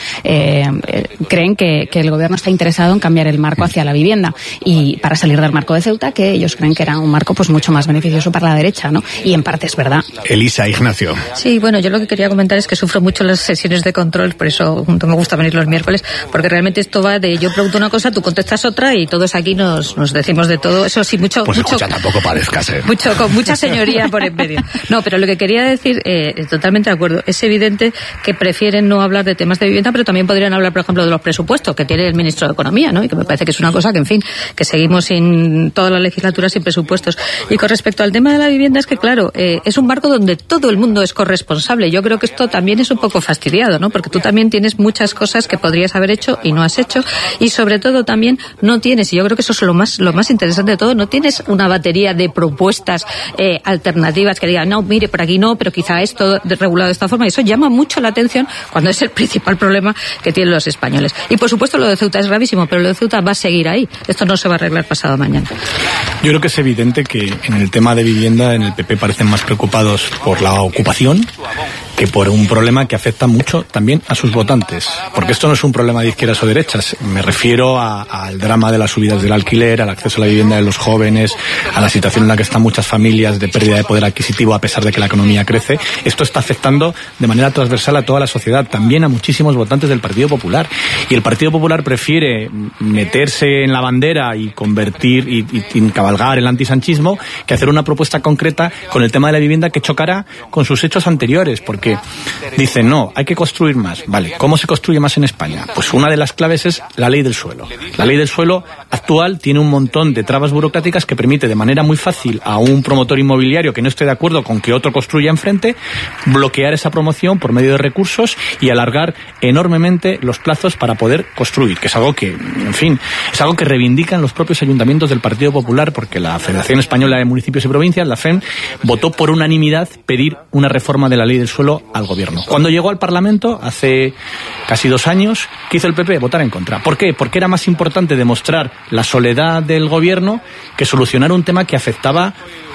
creen que el gobierno está interesado en cambiar el marco hacia la vivienda, y para salir del marco de Ceuta, que ellos creen que era un marco pues mucho más beneficioso para la derecha, ¿no? Y en parte es verdad. Elisa, Ignacio. Sí, bueno, yo lo que quería comentar es que sufro mucho las sesiones de control, por eso me gusta venir los miércoles, porque realmente esto va de yo pregunto una cosa, tú contestas otra, y todos aquí nos decimos de todo. Eso sí, mucho... Pues escucha, tampoco parezcas, con mucha señoría por en medio. No, pero lo que quería decir, totalmente de acuerdo, es evidente que prefieren no hablar de temas de vivienda, pero también podrían hablar, por ejemplo, de los presupuestos que tiene el ministro de Economía, ¿no? Y que me parece que es una cosa que, en fin, que seguimos sin toda la legislatura sin presupuestos. Y con respecto al tema de la vivienda, es que, claro, es un marco donde todo el mundo es corresponsable. Yo creo que esto también es un poco fastidiado, ¿no? Porque tú también tienes muchas cosas que podrías haber hecho y no has hecho, y sobre todo también no tienes, y yo creo que eso es lo más interesante de todo, no tienes una batería de propuestas alternativas que digan, no, mire, por aquí no, pero quizá esto regulado de esta forma, y eso llama mucho la atención cuando es el principal problema que tienen los españoles. Y por supuesto lo de Ceuta es gravísimo, pero lo de Ceuta va a seguir ahí. Esto no se va a arreglar pasado mañana. Yo creo que es evidente que en el tema de vivienda en el PP parecen más preocupados por la ocupación que por un problema que afecta mucho también a sus votantes. Porque esto no es un problema de izquierdas o derechas. Me refiero al drama de las subidas del alquiler, al acceso a la vivienda de los jóvenes, a la situación en la que están muchas familias de pérdida de poder adquisitivo a pesar de que la economía crece. Esto está afectando de manera transversal a toda la sociedad, también a muchísimos votantes del Partido Popular. Y el Partido Popular prefiere meterse en la bandera y convertir y cabalgar el antisanchismo que hacer una propuesta concreta con el tema de la vivienda que chocará con sus hechos anteriores, porque dicen, no, hay que construir más. Vale, ¿cómo se construye más en España? Pues una de las claves es la ley del suelo. La ley del suelo actual tiene un montón de trabas burocráticas que permite de manera muy fácil a un promotor inmobiliario que no esté de acuerdo con que otro construya enfrente, bloquear esa promoción por medio de recursos y alargar enormemente los plazos para poder construir, que es algo que, en fin, es algo que reivindican los propios ayuntamientos del Partido Popular, porque la Federación Española de Municipios y Provincias, la FEM, votó por unanimidad pedir una reforma de la ley del suelo al gobierno. Cuando llegó al Parlamento, hace casi 2 años, ¿qué hizo el PP? Votar en contra. ¿Por qué? Porque era más importante demostrar la soledad del gobierno que solucionar un tema que afectaba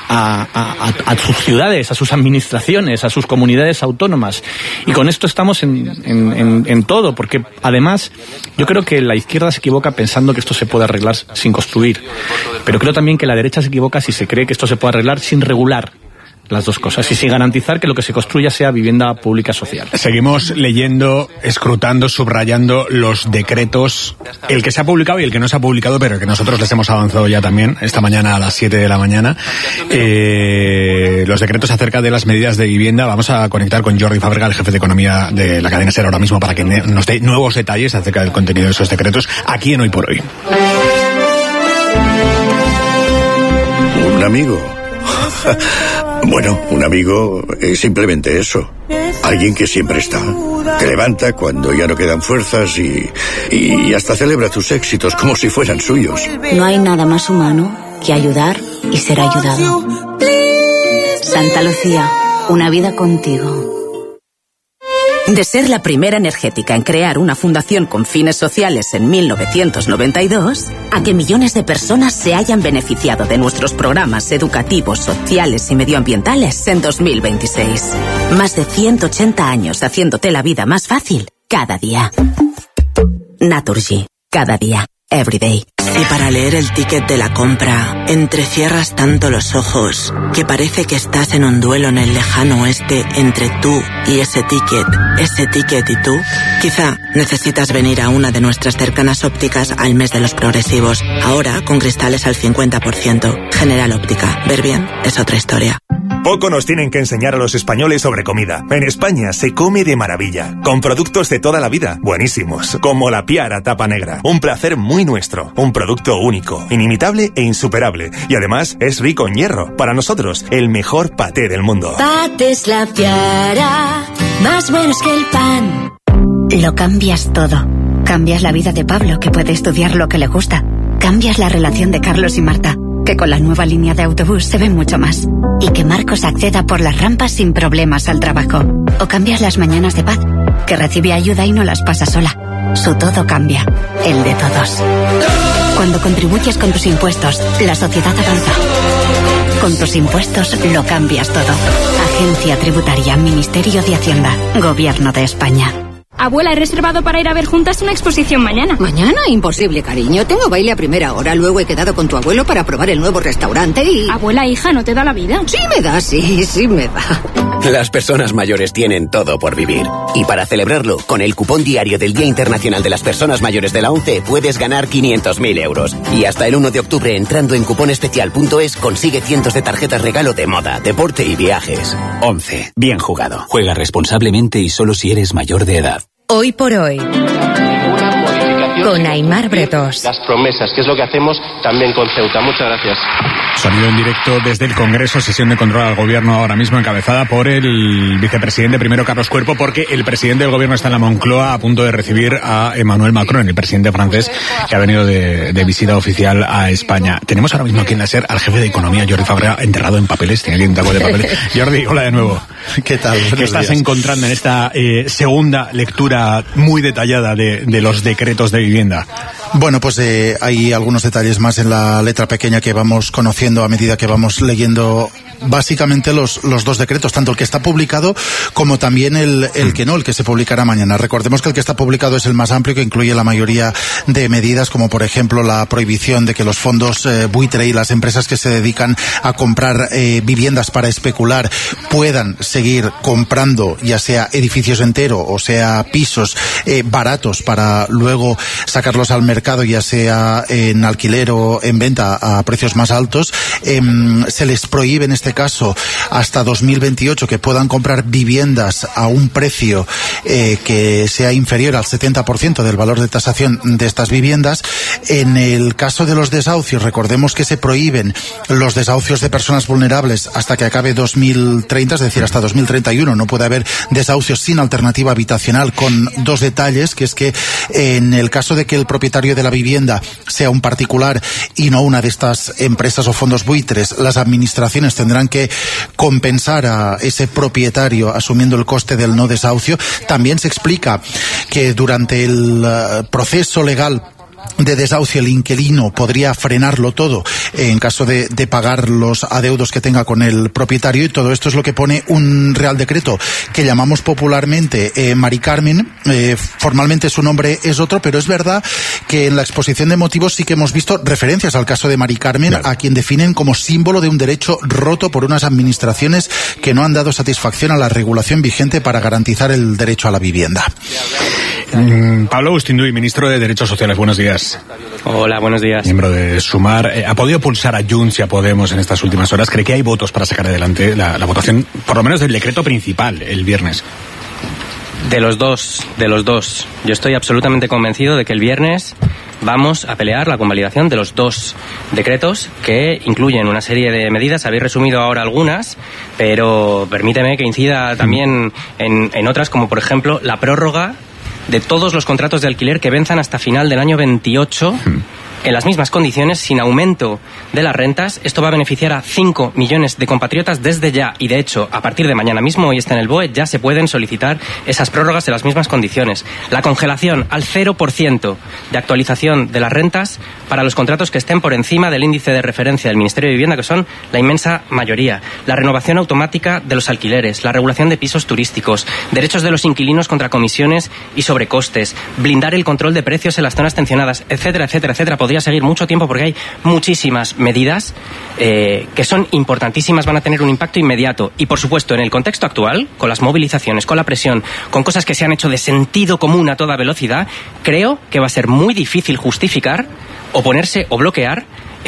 a sus ciudades, a sus administraciones, a sus comunidades autónomas. Y con esto estamos en todo, porque además yo creo que la izquierda se equivoca pensando que esto se puede arreglar sin construir, pero creo también que la derecha se equivoca si se cree que esto se puede arreglar sin regular las dos cosas y sin garantizar que lo que se construya sea vivienda pública social. Seguimos leyendo, escrutando, subrayando los decretos, el que se ha publicado y el que no se ha publicado, pero que nosotros les hemos avanzado ya también esta mañana a las 7 de la mañana. Los decretos acerca de las medidas de vivienda. Vamos a conectar con Jordi Fábrega, el jefe de economía de la cadena SER ahora mismo, para que nos dé nuevos detalles acerca del contenido de esos decretos aquí en Hoy por Hoy. Un amigo. Bueno, un amigo es simplemente eso. Alguien que siempre está. Te levanta cuando ya no quedan fuerzas y hasta celebra tus éxitos como si fueran suyos. No hay nada más humano que ayudar y ser ayudado. Santa Lucía, una vida contigo. De ser la primera energética en crear una fundación con fines sociales en 1992, a que millones de personas se hayan beneficiado de nuestros programas educativos, sociales y medioambientales en 2026. Más de 180 años haciéndote la vida más fácil cada día. Naturgy, cada día. everyday. Si para leer el ticket de la compra entrecierras tanto los ojos que parece que estás en un duelo en el lejano oeste entre tú y ese ticket y tú, quizá necesitas venir a una de nuestras cercanas ópticas al mes de los progresivos. Ahora con cristales al 50%. General Óptica. Ver bien es otra historia. Poco nos tienen que enseñar a los españoles sobre comida. En España se come de maravilla, con productos de toda la vida, buenísimos, como la Piara Tapa Negra. Un placer muy nuestro, un producto único, inimitable e insuperable. Y además es rico en hierro. Para nosotros, el mejor paté del mundo. Patés La Piara, más buenos que el pan. Lo cambias todo. Cambias la vida de Pablo, que puede estudiar lo que le gusta. Cambias la relación de Carlos y Marta, que con la nueva línea de autobús se ve mucho más. Y que Marcos acceda por las rampas sin problemas al trabajo. O cambias las mañanas de Paz, que recibe ayuda y no las pasa sola. Su todo cambia, el de todos. Cuando contribuyes con tus impuestos, la sociedad avanza. Con tus impuestos lo cambias todo. Agencia Tributaria, Ministerio de Hacienda, Gobierno de España. Abuela, he reservado para ir a ver juntas una exposición mañana. ¿Mañana? Imposible, cariño. Tengo baile a primera hora. Luego he quedado con tu abuelo para probar el nuevo restaurante y... Abuela, hija, ¿no te da la vida? Sí me da, sí me da. Las personas mayores tienen todo por vivir. Y para celebrarlo, con el cupón diario del Día Internacional de las Personas Mayores de la ONCE puedes ganar 500.000 euros. Y hasta el 1 de octubre, entrando en cuponespecial.es, consigue cientos de tarjetas regalo de moda, deporte y viajes. ONCE. Bien jugado. Juega responsablemente y solo si eres mayor de edad. Hoy por hoy, con Aimar Bretos. Las promesas, que es lo que hacemos también con Ceuta. Muchas gracias. Sonido en directo desde el Congreso, sesión de control al Gobierno ahora mismo encabezada por el vicepresidente primero Carlos Cuerpo, porque el presidente del Gobierno está en la Moncloa a punto de recibir a Emmanuel Macron, el presidente francés que ha venido de visita oficial a España. Tenemos ahora mismo aquí en la SER al jefe de Economía, Jordi Fabra, enterrado en papeles, tiene aquí un taco de papeles. Jordi, hola de nuevo. ¿Qué tal? ¿Qué estás encontrando en esta segunda lectura muy detallada de los decretos de vivienda? Bueno, pues hay algunos detalles más en la letra pequeña que vamos conociendo a medida que vamos leyendo básicamente los dos decretos, tanto el que está publicado como también el que se publicará mañana. Recordemos que el que está publicado es el más amplio, que incluye la mayoría de medidas, como por ejemplo la prohibición de que los fondos buitre y las empresas que se dedican a comprar viviendas para especular puedan seguir comprando ya sea edificios enteros o sea pisos baratos para luego sacarlos al mercado, ya sea en alquiler o en venta a precios más altos. Se les prohíbe en este caso hasta 2028 que puedan comprar viviendas a un precio que sea inferior al 70% del valor de tasación de estas viviendas. En el caso de los desahucios, recordemos que se prohíben los desahucios de personas vulnerables hasta que acabe 2030, es decir, hasta 2031 no puede haber desahucios sin alternativa habitacional, con dos detalles, que es que en el caso de que el propietario de la vivienda sea un particular y no una de estas empresas o fondos buitres, las administraciones tendrán que compensar a ese propietario asumiendo el coste del no desahucio. También se explica que durante el proceso legal de desahucio el inquilino podría frenarlo todo en caso de pagar los adeudos que tenga con el propietario, y todo esto es lo que pone un Real Decreto que llamamos popularmente Mari Carmen. Formalmente su nombre es otro, pero es verdad que en la exposición de motivos sí que hemos visto referencias al caso de Mari Carmen, claro, a quien definen como símbolo de un derecho roto por unas administraciones que no han dado satisfacción a la regulación vigente para garantizar el derecho a la vivienda. Pablo Agustín-Duy, ministro de Derechos Sociales, buenos días. Hola, buenos días. Miembro de Sumar. ¿Ha podido pulsar a Junts y a Podemos en estas últimas horas? ¿Cree que hay votos para sacar adelante la votación, por lo menos del decreto principal, el viernes? De los dos. Yo estoy absolutamente convencido de que el viernes vamos a pelear la convalidación de los dos decretos, que incluyen una serie de medidas. Habéis resumido ahora algunas, pero permíteme que incida también en otras, como por ejemplo la prórroga de todos los contratos de alquiler que venzan hasta final del año 28 en las mismas condiciones, sin aumento de las rentas. Esto va a beneficiar a 5 millones de compatriotas desde ya, y de hecho, a partir de mañana mismo, hoy está en el BOE, ya se pueden solicitar esas prórrogas en las mismas condiciones. La congelación al 0% de actualización de las rentas para los contratos que estén por encima del índice de referencia del Ministerio de Vivienda, que son la inmensa mayoría. La renovación automática de los alquileres, la regulación de pisos turísticos, derechos de los inquilinos contra comisiones y sobrecostes, blindar el control de precios en las zonas tensionadas, etcétera, etcétera, etcétera. Podría seguir mucho tiempo porque hay muchísimas medidas que son importantísimas, van a tener un impacto inmediato. Y por supuesto, en el contexto actual, con las movilizaciones, con la presión, con cosas que se han hecho de sentido común a toda velocidad, creo que va a ser muy difícil justificar, oponerse o bloquear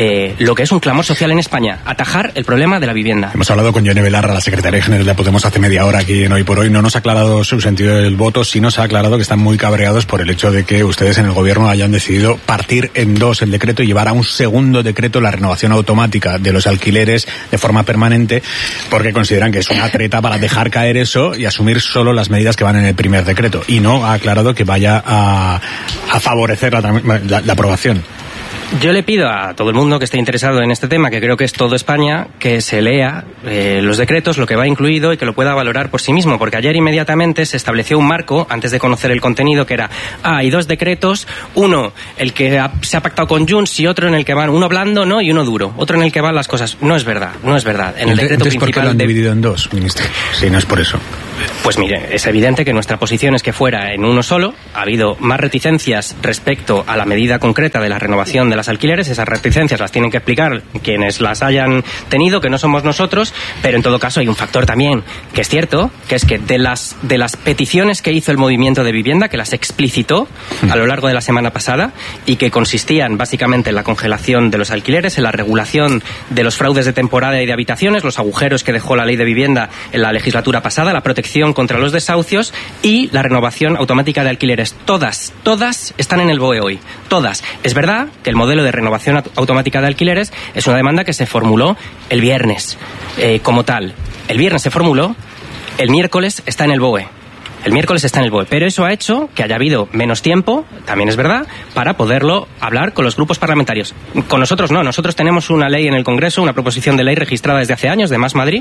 lo que es un clamor social en España, atajar el problema de la vivienda. Hemos hablado con Yone Belarra, la secretaria general de Podemos, hace media hora aquí en Hoy por Hoy. No nos ha aclarado su sentido del voto, sí nos ha aclarado que están muy cabreados por el hecho de que ustedes en el gobierno hayan decidido partir en dos el decreto y llevar a un segundo decreto la renovación automática de los alquileres de forma permanente, porque consideran que es una treta para dejar caer eso y asumir solo las medidas que van en el primer decreto. Y no ha aclarado que vaya a favorecer la aprobación. Yo le pido a todo el mundo que esté interesado en este tema, que creo que es todo España, que se lea los decretos, lo que va incluido, y que lo pueda valorar por sí mismo, porque ayer inmediatamente se estableció un marco, antes de conocer el contenido, que era, hay dos decretos, uno el que se ha pactado con Junts y otro en el que van, uno blando, ¿no?, y uno duro, otro en el que van las cosas. No es verdad, no es verdad. En el decreto principal, ¿por qué lo han dividido en dos, ministro? Si no es por eso. Pues mire, es evidente que nuestra posición es que fuera en uno solo. Ha habido más reticencias respecto a la medida concreta de la renovación de las alquileres. Esas reticencias las tienen que explicar quienes las hayan tenido, que no somos nosotros, pero en todo caso hay un factor también que es cierto, que es que de las peticiones que hizo el movimiento de vivienda, que las explicitó a lo largo de la semana pasada y que consistían básicamente en la congelación de los alquileres, en la regulación de los fraudes de temporada y de habitaciones, los agujeros que dejó la ley de vivienda en la legislatura pasada, la protección contra los desahucios y la renovación automática de alquileres. Todas están en el BOE hoy. Todas. Es verdad que el modelo de renovación automática de alquileres es una demanda que se formuló el viernes como tal. El viernes se formuló, el miércoles está en el BOE. El miércoles está en el BOE, pero eso ha hecho que haya habido menos tiempo, también es verdad, para poderlo hablar con los grupos parlamentarios. Con nosotros no, nosotros tenemos una ley en el Congreso, una proposición de ley registrada desde hace años de Más Madrid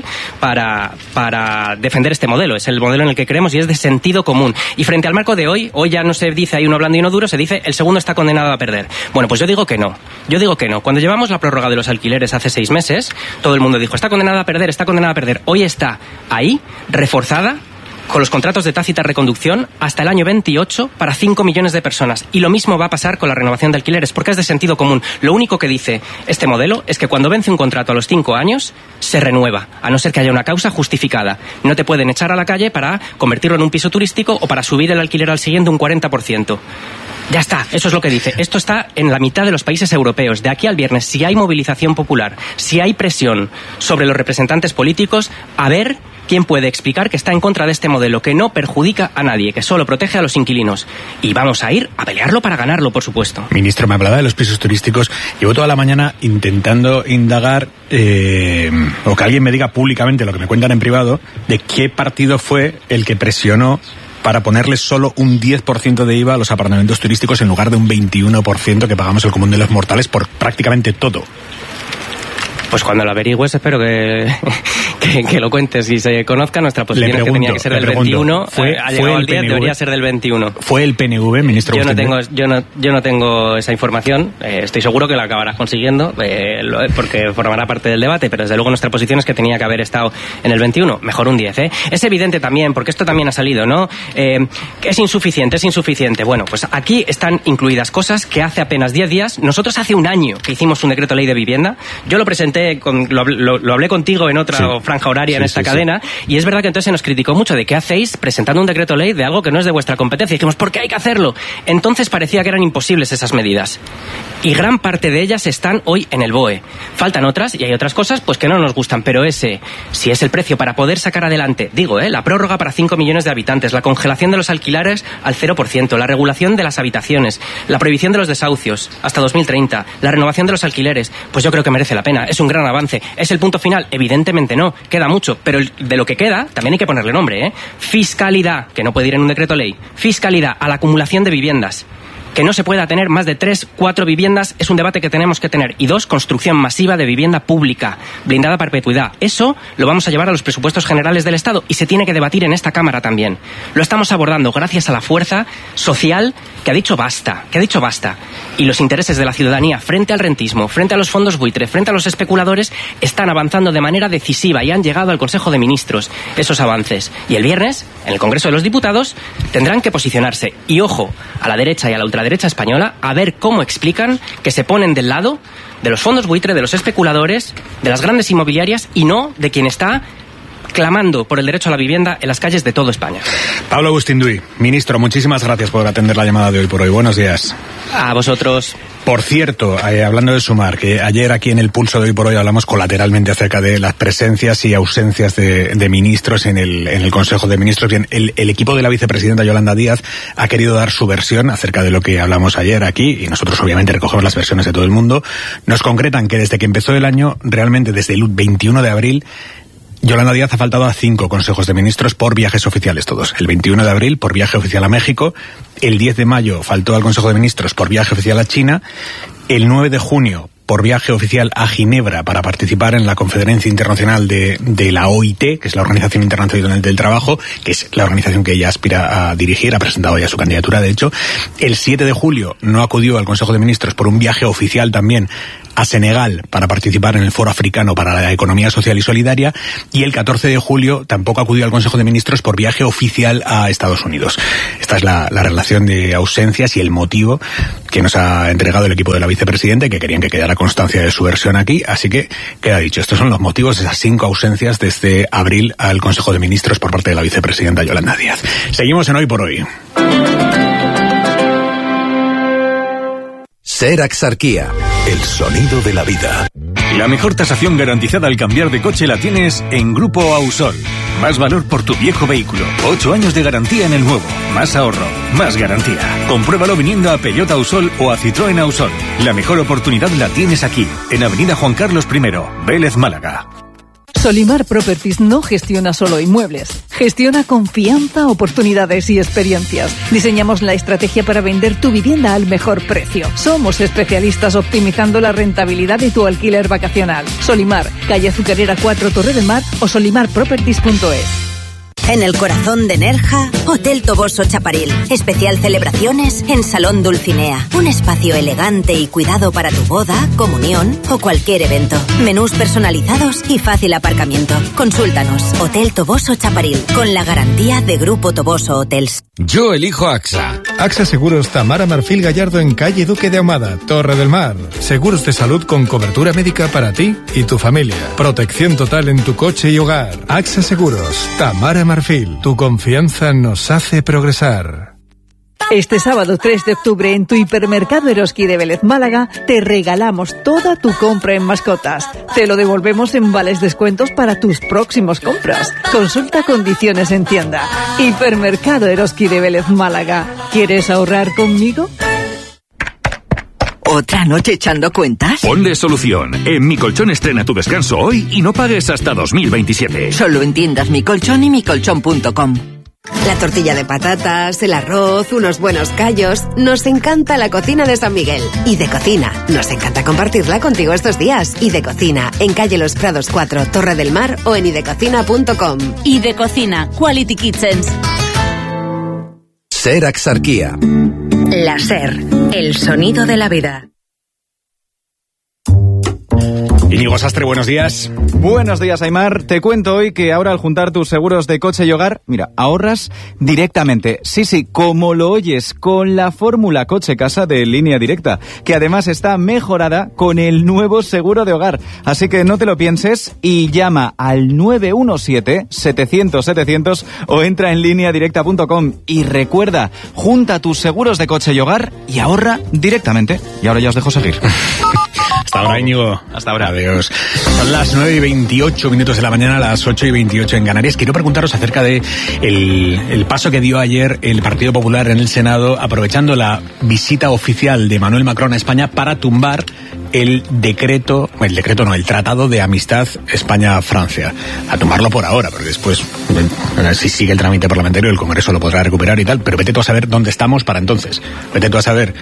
para defender este modelo. Es el modelo en el que creemos y es de sentido común. Y frente al marco de hoy ya no se dice hay uno blando y uno duro, se dice el segundo está condenado a perder. Bueno, pues yo digo que no. Cuando llevamos la prórroga de los alquileres hace 6 meses, todo el mundo dijo está condenado a perder, está condenado a perder. Hoy está ahí, reforzada, con los contratos de tácita reconducción hasta el año 28 para 5 millones de personas. Y lo mismo va a pasar con la renovación de alquileres, porque es de sentido común. Lo único que dice este modelo es que cuando vence un contrato a los 5 años, se renueva, a no ser que haya una causa justificada. No te pueden echar a la calle para convertirlo en un piso turístico o para subir el alquiler al siguiente un 40%. Ya está, eso es lo que dice. Esto está en la mitad de los países europeos. De aquí al viernes, si hay movilización popular, si hay presión sobre los representantes políticos, a ver quién puede explicar que está en contra de este modelo, que no perjudica a nadie, que solo protege a los inquilinos. Y vamos a ir a pelearlo para ganarlo, por supuesto. Ministro, me hablaba de los pisos turísticos. Llevo toda la mañana intentando indagar, o que alguien me diga públicamente lo que me cuentan en privado, de qué partido fue el que presionó para ponerle solo un 10% de IVA a los apartamentos turísticos en lugar de un 21% que pagamos el común de los mortales por prácticamente todo. Pues cuando lo averigües espero que lo cuentes y se conozca. Nuestra posición es que tenía que ser del 21, ha llegado al 10, debería ser del 21. ¿Fue el PNV, ministro? Yo no tengo esa información, estoy seguro que la acabarás consiguiendo, porque formará parte del debate, pero desde luego nuestra posición es que tenía que haber estado en el 21, mejor un 10, ¿eh? Es evidente también, porque esto también ha salido, ¿no? Es insuficiente. Bueno, pues aquí están incluidas cosas que hace apenas 10 días, nosotros hace un año que hicimos un decreto ley de vivienda, yo lo presenté, lo hablé contigo en otra franja horaria en esta cadena, y es verdad que entonces se nos criticó mucho de qué hacéis presentando un decreto ley de algo que no es de vuestra competencia. Y dijimos, ¿por qué hay que hacerlo? Entonces parecía que eran imposibles esas medidas. Y gran parte de ellas están hoy en el BOE. Faltan otras, y hay otras cosas pues que no nos gustan, pero si es el precio para poder sacar adelante, la prórroga para 5 millones de habitantes, la congelación de los alquileres al 0%, la regulación de las habitaciones, la prohibición de los desahucios hasta 2030, la renovación de los alquileres, pues yo creo que merece la pena. Es un gran avance. ¿Es el punto final? Evidentemente no. Queda mucho. Pero de lo que queda, también hay que ponerle nombre, ¿eh? Fiscalidad, que no puede ir en un decreto ley. Fiscalidad a la acumulación de viviendas. Que no se pueda tener más de 3, 4 viviendas es un debate que tenemos que tener. Y 2, construcción masiva de vivienda pública, blindada a perpetuidad. Eso lo vamos a llevar a los presupuestos generales del Estado y se tiene que debatir en esta Cámara también. Lo estamos abordando gracias a la fuerza social que ha dicho basta, Y los intereses de la ciudadanía frente al rentismo, frente a los fondos buitre, frente a los especuladores, están avanzando de manera decisiva y han llegado al Consejo de Ministros esos avances. Y el viernes, en el Congreso de los Diputados, tendrán que posicionarse. Y ojo, a la derecha y a la ultraderecha española, a ver cómo explican que se ponen del lado de los fondos buitre, de los especuladores, de las grandes inmobiliarias y no de quien está clamando por el derecho a la vivienda en las calles de toda España. Pablo Agustín Duy, ministro, muchísimas gracias por atender la llamada de Hoy por Hoy. Buenos días. A vosotros. Por cierto, hablando de Sumar, que ayer aquí en el Pulso de Hoy por Hoy hablamos colateralmente acerca de las presencias y ausencias de ministros en el Consejo de Ministros. Bien, el equipo de la vicepresidenta Yolanda Díaz ha querido dar su versión acerca de lo que hablamos ayer aquí, y nosotros obviamente recogemos las versiones de todo el mundo. Nos concretan que desde que empezó el año, realmente desde el 21 de abril, Yolanda Díaz ha faltado a 5 consejos de ministros por viajes oficiales todos. El 21 de abril por viaje oficial a México, el 10 de mayo faltó al Consejo de Ministros por viaje oficial a China, el 9 de junio por viaje oficial a Ginebra para participar en la Conferencia Internacional de la OIT, que es la Organización Internacional del Trabajo, que es la organización que ella aspira a dirigir, ha presentado ya su candidatura, de hecho. El 7 de julio no acudió al Consejo de Ministros por un viaje oficial también a Senegal para participar en el Foro Africano para la Economía Social y Solidaria, y el 14 de julio tampoco acudió al Consejo de Ministros por viaje oficial a Estados Unidos. Esta es la relación de ausencias y el motivo que nos ha entregado el equipo de la vicepresidenta, y que querían que quedara constancia de su versión aquí, así que queda dicho. Estos son los motivos de esas 5 ausencias desde abril al Consejo de Ministros por parte de la vicepresidenta Yolanda Díaz. Seguimos en Hoy por Hoy. Ser Axarquía. El sonido de la vida. La mejor tasación garantizada al cambiar de coche la tienes en Grupo Ausol. Más valor por tu viejo vehículo. 8 años de garantía en el nuevo. Más ahorro. Más garantía. Compruébalo viniendo a Peugeot Ausol o a Citroën Ausol. La mejor oportunidad la tienes aquí, en Avenida Juan Carlos I, Vélez, Málaga. Solimar Properties no gestiona solo inmuebles, gestiona confianza, oportunidades y experiencias. Diseñamos la estrategia para vender tu vivienda al mejor precio. Somos especialistas optimizando la rentabilidad de tu alquiler vacacional. Solimar, calle Azucarera 4, Torre del Mar, o solimarproperties.es. En el corazón de Nerja, Hotel Toboso Chaparil. Especial celebraciones en Salón Dulcinea. Un espacio elegante y cuidado para tu boda, comunión o cualquier evento. Menús personalizados y fácil aparcamiento. Consúltanos. Hotel Toboso Chaparil, con la garantía de Grupo Toboso Hotels. Yo elijo AXA. AXA Seguros Tamara Marfil Gallardo en calle Duque de Ahumada, Torre del Mar. Seguros de salud con cobertura médica para ti y tu familia. Protección total en tu coche y hogar. AXA Seguros Tamara Marfil. Tu confianza nos hace progresar. Este sábado 3 de octubre en tu hipermercado Eroski de Vélez, Málaga, te regalamos toda tu compra en mascotas. Te lo devolvemos en vales descuentos para tus próximas compras. Consulta condiciones en tienda. Hipermercado Eroski de Vélez, Málaga. ¿Quieres ahorrar conmigo? ¿Otra noche echando cuentas? Ponle solución. En Mi Colchón estrena tu descanso hoy y no pagues hasta 2027. Solo en tiendas Mi Colchón y micolchón.com. La tortilla de patatas, el arroz, unos buenos callos. Nos encanta la cocina de San Miguel. Y de Cocina. Nos encanta compartirla contigo estos días. Y de Cocina, en calle Los Prados 4, Torre del Mar, o en idecocina.com. Y de Cocina, Quality Kitchens. Ser Axarquía. La SER, el sonido de la vida. Íñigo Sastre, buenos días. Buenos días, Aimar. Te cuento hoy que ahora al juntar tus seguros de coche y hogar, mira, ahorras directamente. Sí, como lo oyes, con la fórmula coche-casa de Línea Directa, que además está mejorada con el nuevo seguro de hogar. Así que no te lo pienses y llama al 917-700-700 o entra en lineadirecta.com. Y recuerda, junta tus seguros de coche y hogar y ahorra directamente. Y ahora ya os dejo seguir. Hasta ahora, Íñigo. Hasta ahora. Adiós. Son las 9:28 de la mañana, las 8:28 en Canarias. Quiero preguntaros acerca de el paso que dio ayer el Partido Popular en el Senado, aprovechando la visita oficial de Emmanuel Macron a España para tumbar el Tratado de Amistad España-Francia. A tomarlo por ahora, porque después, si sigue el trámite parlamentario, el Congreso lo podrá recuperar y tal, pero vete tú a saber dónde estamos para entonces. Vete tú a saber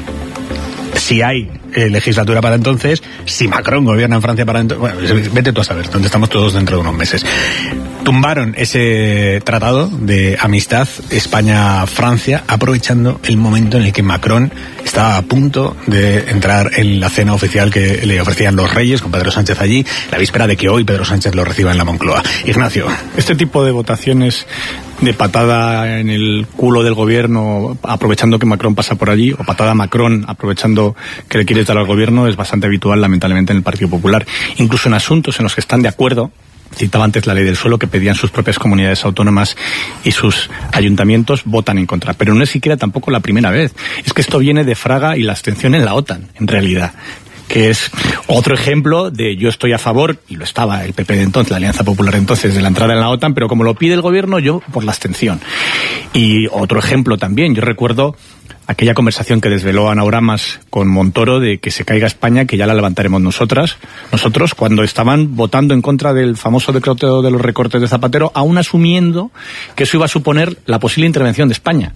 si hay legislatura para entonces, si Macron gobierna en Francia para entonces. Bueno, vete tú a saber dónde estamos todos dentro de unos meses. Tumbaron ese tratado de amistad España-Francia aprovechando el momento en el que Macron estaba a punto de entrar en la cena oficial que le ofrecían los Reyes con Pedro Sánchez allí, la víspera de que hoy Pedro Sánchez lo reciba en la Moncloa. Ignacio. Este tipo de votaciones de patada en el culo del gobierno aprovechando que Macron pasa por allí, o patada a Macron aprovechando que le quiere dar al gobierno, es bastante habitual lamentablemente en el Partido Popular, incluso en asuntos en los que están de acuerdo. Citaba antes la ley del suelo, que pedían sus propias comunidades autónomas y sus ayuntamientos, votan en contra. Pero no es siquiera tampoco la primera vez. Es que esto viene de Fraga y la abstención en la OTAN, en realidad. Que es otro ejemplo de yo estoy a favor, y lo estaba el PP de entonces, la Alianza Popular de entonces, de la entrada en la OTAN, pero como lo pide el gobierno, yo por la abstención. Y otro ejemplo también, yo recuerdo aquella conversación que desveló Ana Oramas con Montoro de que se caiga España, que ya la levantaremos nosotros, cuando estaban votando en contra del famoso decreto de los recortes de Zapatero, aún asumiendo que eso iba a suponer la posible intervención de España.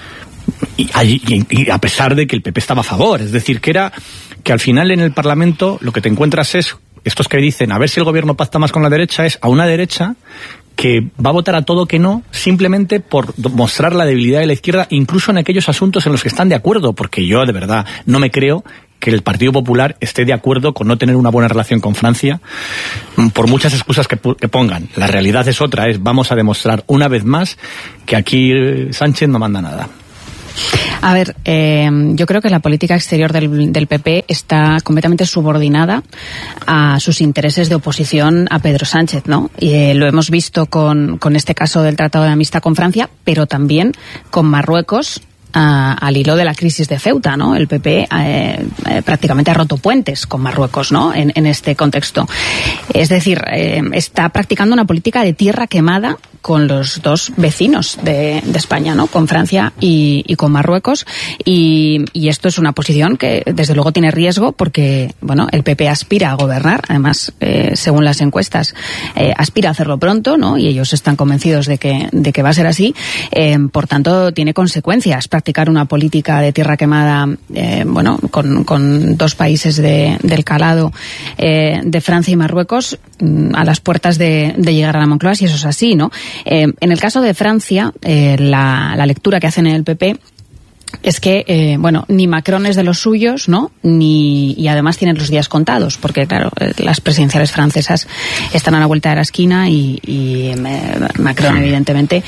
Y a pesar de que el PP estaba a favor, es decir, que al final en el Parlamento lo que te encuentras es, estos que dicen a ver si el gobierno pacta más con la derecha, es a una derecha que va a votar a todo que no, simplemente por mostrar la debilidad de la izquierda, incluso en aquellos asuntos en los que están de acuerdo, porque yo de verdad no me creo que el Partido Popular esté de acuerdo con no tener una buena relación con Francia, por muchas excusas que pongan. La realidad es otra, vamos a demostrar una vez más que aquí Sánchez no manda nada. A ver, yo creo que la política exterior del PP está completamente subordinada a sus intereses de oposición a Pedro Sánchez, ¿no? Y lo hemos visto con este caso del Tratado de Amistad con Francia, pero también con Marruecos, al hilo de la crisis de Ceuta, ¿no? El PP prácticamente ha roto puentes con Marruecos, ¿no? En este contexto. Es decir, está practicando una política de tierra quemada con los dos vecinos de España, ¿no? Con Francia y con Marruecos. Y esto es una posición que desde luego tiene riesgo porque, bueno, el PP aspira a gobernar, además, según las encuestas, aspira a hacerlo pronto, ¿no? Y ellos están convencidos de que va a ser así. Por tanto, tiene consecuencias practicar una política de tierra quemada, bueno, con dos países del calado de Francia y Marruecos a las puertas de llegar a la Moncloa, si eso es así, ¿no? En el caso de Francia, la lectura que hacen en el PP es que, bueno, ni Macron es de los suyos, ¿no? Y además tienen los días contados, porque, claro, las presidenciales francesas están a la vuelta de la esquina y Macron, evidentemente,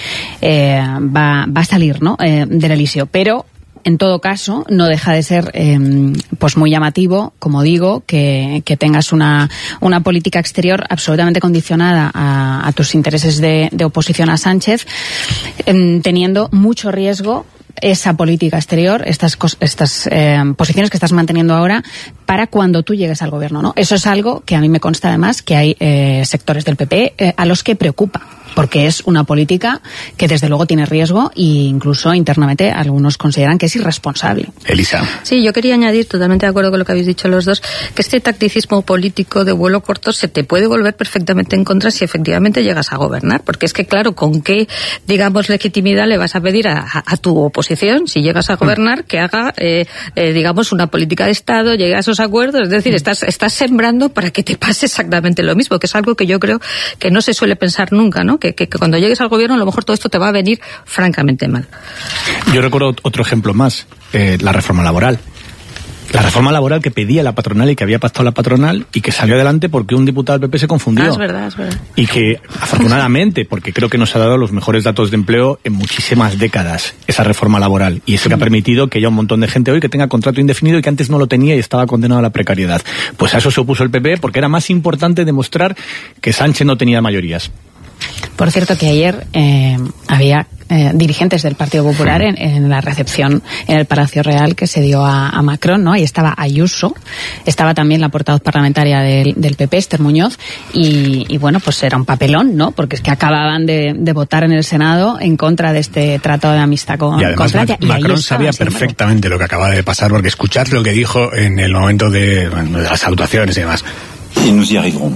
va a salir, ¿no? Del Elíseo. Pero, en todo caso, no deja de ser pues muy llamativo, como digo, que tengas una política exterior absolutamente condicionada a tus intereses de oposición a Sánchez, teniendo mucho riesgo esa política exterior, estas posiciones que estás manteniendo ahora para cuando tú llegues al gobierno, ¿no? Eso es algo que a mí me consta además que hay sectores del PP a los que preocupa, porque es una política que desde luego tiene riesgo e incluso internamente algunos consideran que es irresponsable. Elisa. Sí, yo quería añadir, totalmente de acuerdo con lo que habéis dicho los dos, que este tacticismo político de vuelo corto se te puede volver perfectamente en contra si efectivamente llegas a gobernar, porque es que claro, ¿con qué, digamos, legitimidad le vas a pedir a tu oposición, si llegas a gobernar, que haga, digamos, una política de Estado, llegue a esos acuerdos? Es decir, estás sembrando para que te pase exactamente lo mismo, que es algo que yo creo que no se suele pensar nunca, ¿no? Que cuando llegues al gobierno a lo mejor todo esto te va a venir francamente mal. Yo recuerdo otro ejemplo más, la reforma laboral. La reforma laboral que pedía la patronal y que había pactado la patronal y que salió adelante porque un diputado del PP se confundió. Es verdad. Y que, afortunadamente, porque creo que nos ha dado los mejores datos de empleo en muchísimas décadas, esa reforma laboral. Y eso que ha permitido que haya un montón de gente hoy que tenga contrato indefinido y que antes no lo tenía y estaba condenado a la precariedad. Pues a eso se opuso el PP porque era más importante demostrar que Sánchez no tenía mayorías. Por cierto que ayer había dirigentes del Partido Popular en la recepción en el Palacio Real que se dio a Macron, ¿no? Ahí estaba Ayuso, estaba también la portavoz parlamentaria del PP, Esther Muñoz, y bueno, pues era un papelón, ¿no? Porque es que acababan de votar en el Senado en contra de este tratado de amistad con Francia. Y Macron sabía perfectamente lo que acaba de pasar, porque escuchad lo que dijo en el momento de las salutaciones y demás. Y nous y arriverons.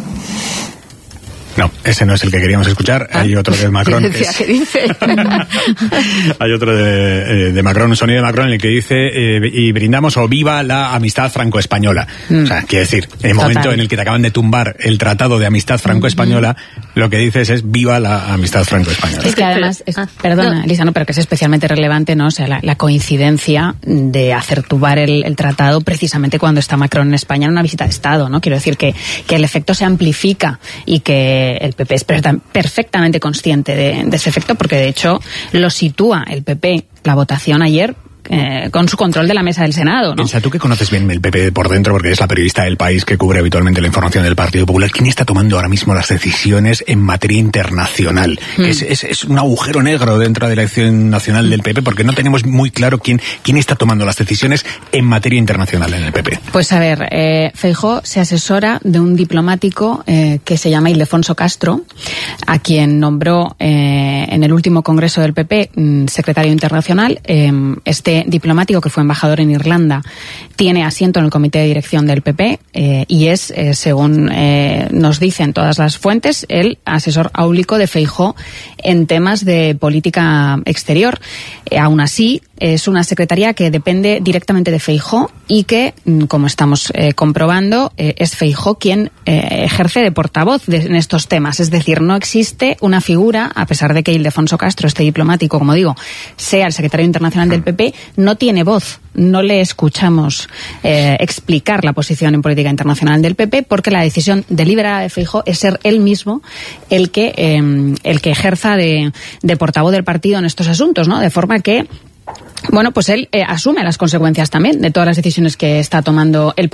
No, ese no es el que queríamos escuchar. Hay otro de Macron. ¿Qué dice? Hay otro de Macron, un sonido de Macron en el que dice y brindamos o viva la amistad franco-española. O sea, quiere decir, en el momento en el que te acaban de tumbar el tratado de amistad franco-española, lo que dices es viva la amistad franco-española. Es que además, perdona, Elisa, no, pero que es especialmente relevante, ¿no? O sea, la coincidencia de hacer tumbar el tratado precisamente cuando está Macron en España en una visita de Estado, ¿no? Quiero decir que el efecto se amplifica y que el PP es perfectamente consciente de ese efecto, porque de hecho lo sitúa el PP, la votación ayer, con su control de la mesa del Senado, ¿no? Elsa, tú que conoces bien el PP por dentro, porque eres la periodista del País que cubre habitualmente la información del Partido Popular, ¿quién está tomando ahora mismo las decisiones en materia internacional? Es un agujero negro dentro de la acción nacional del PP, porque no tenemos muy claro quién está tomando las decisiones en materia internacional en el PP. Pues a ver, Feijóo se asesora de un diplomático que se llama Ildefonso Castro, a quien nombró en el último congreso del PP secretario internacional. Este diplomático, que fue embajador en Irlanda, tiene asiento en el comité de dirección del PP y es, según nos dicen todas las fuentes, el asesor áulico de Feijóo en temas de política exterior. Aún así, es una secretaría que depende directamente de Feijóo y que, como estamos comprobando, es Feijóo quien ejerce de portavoz en estos temas. Es decir, no existe una figura, a pesar de que Ildefonso Castro, este diplomático, como digo, sea el secretario internacional del PP, no tiene voz. No le escuchamos explicar la posición en política internacional del PP, porque la decisión deliberada de Feijóo es ser él mismo el que ejerza de portavoz del partido en estos asuntos, ¿no? De forma que, bueno, pues él asume las consecuencias también de todas las decisiones que está tomando el partido.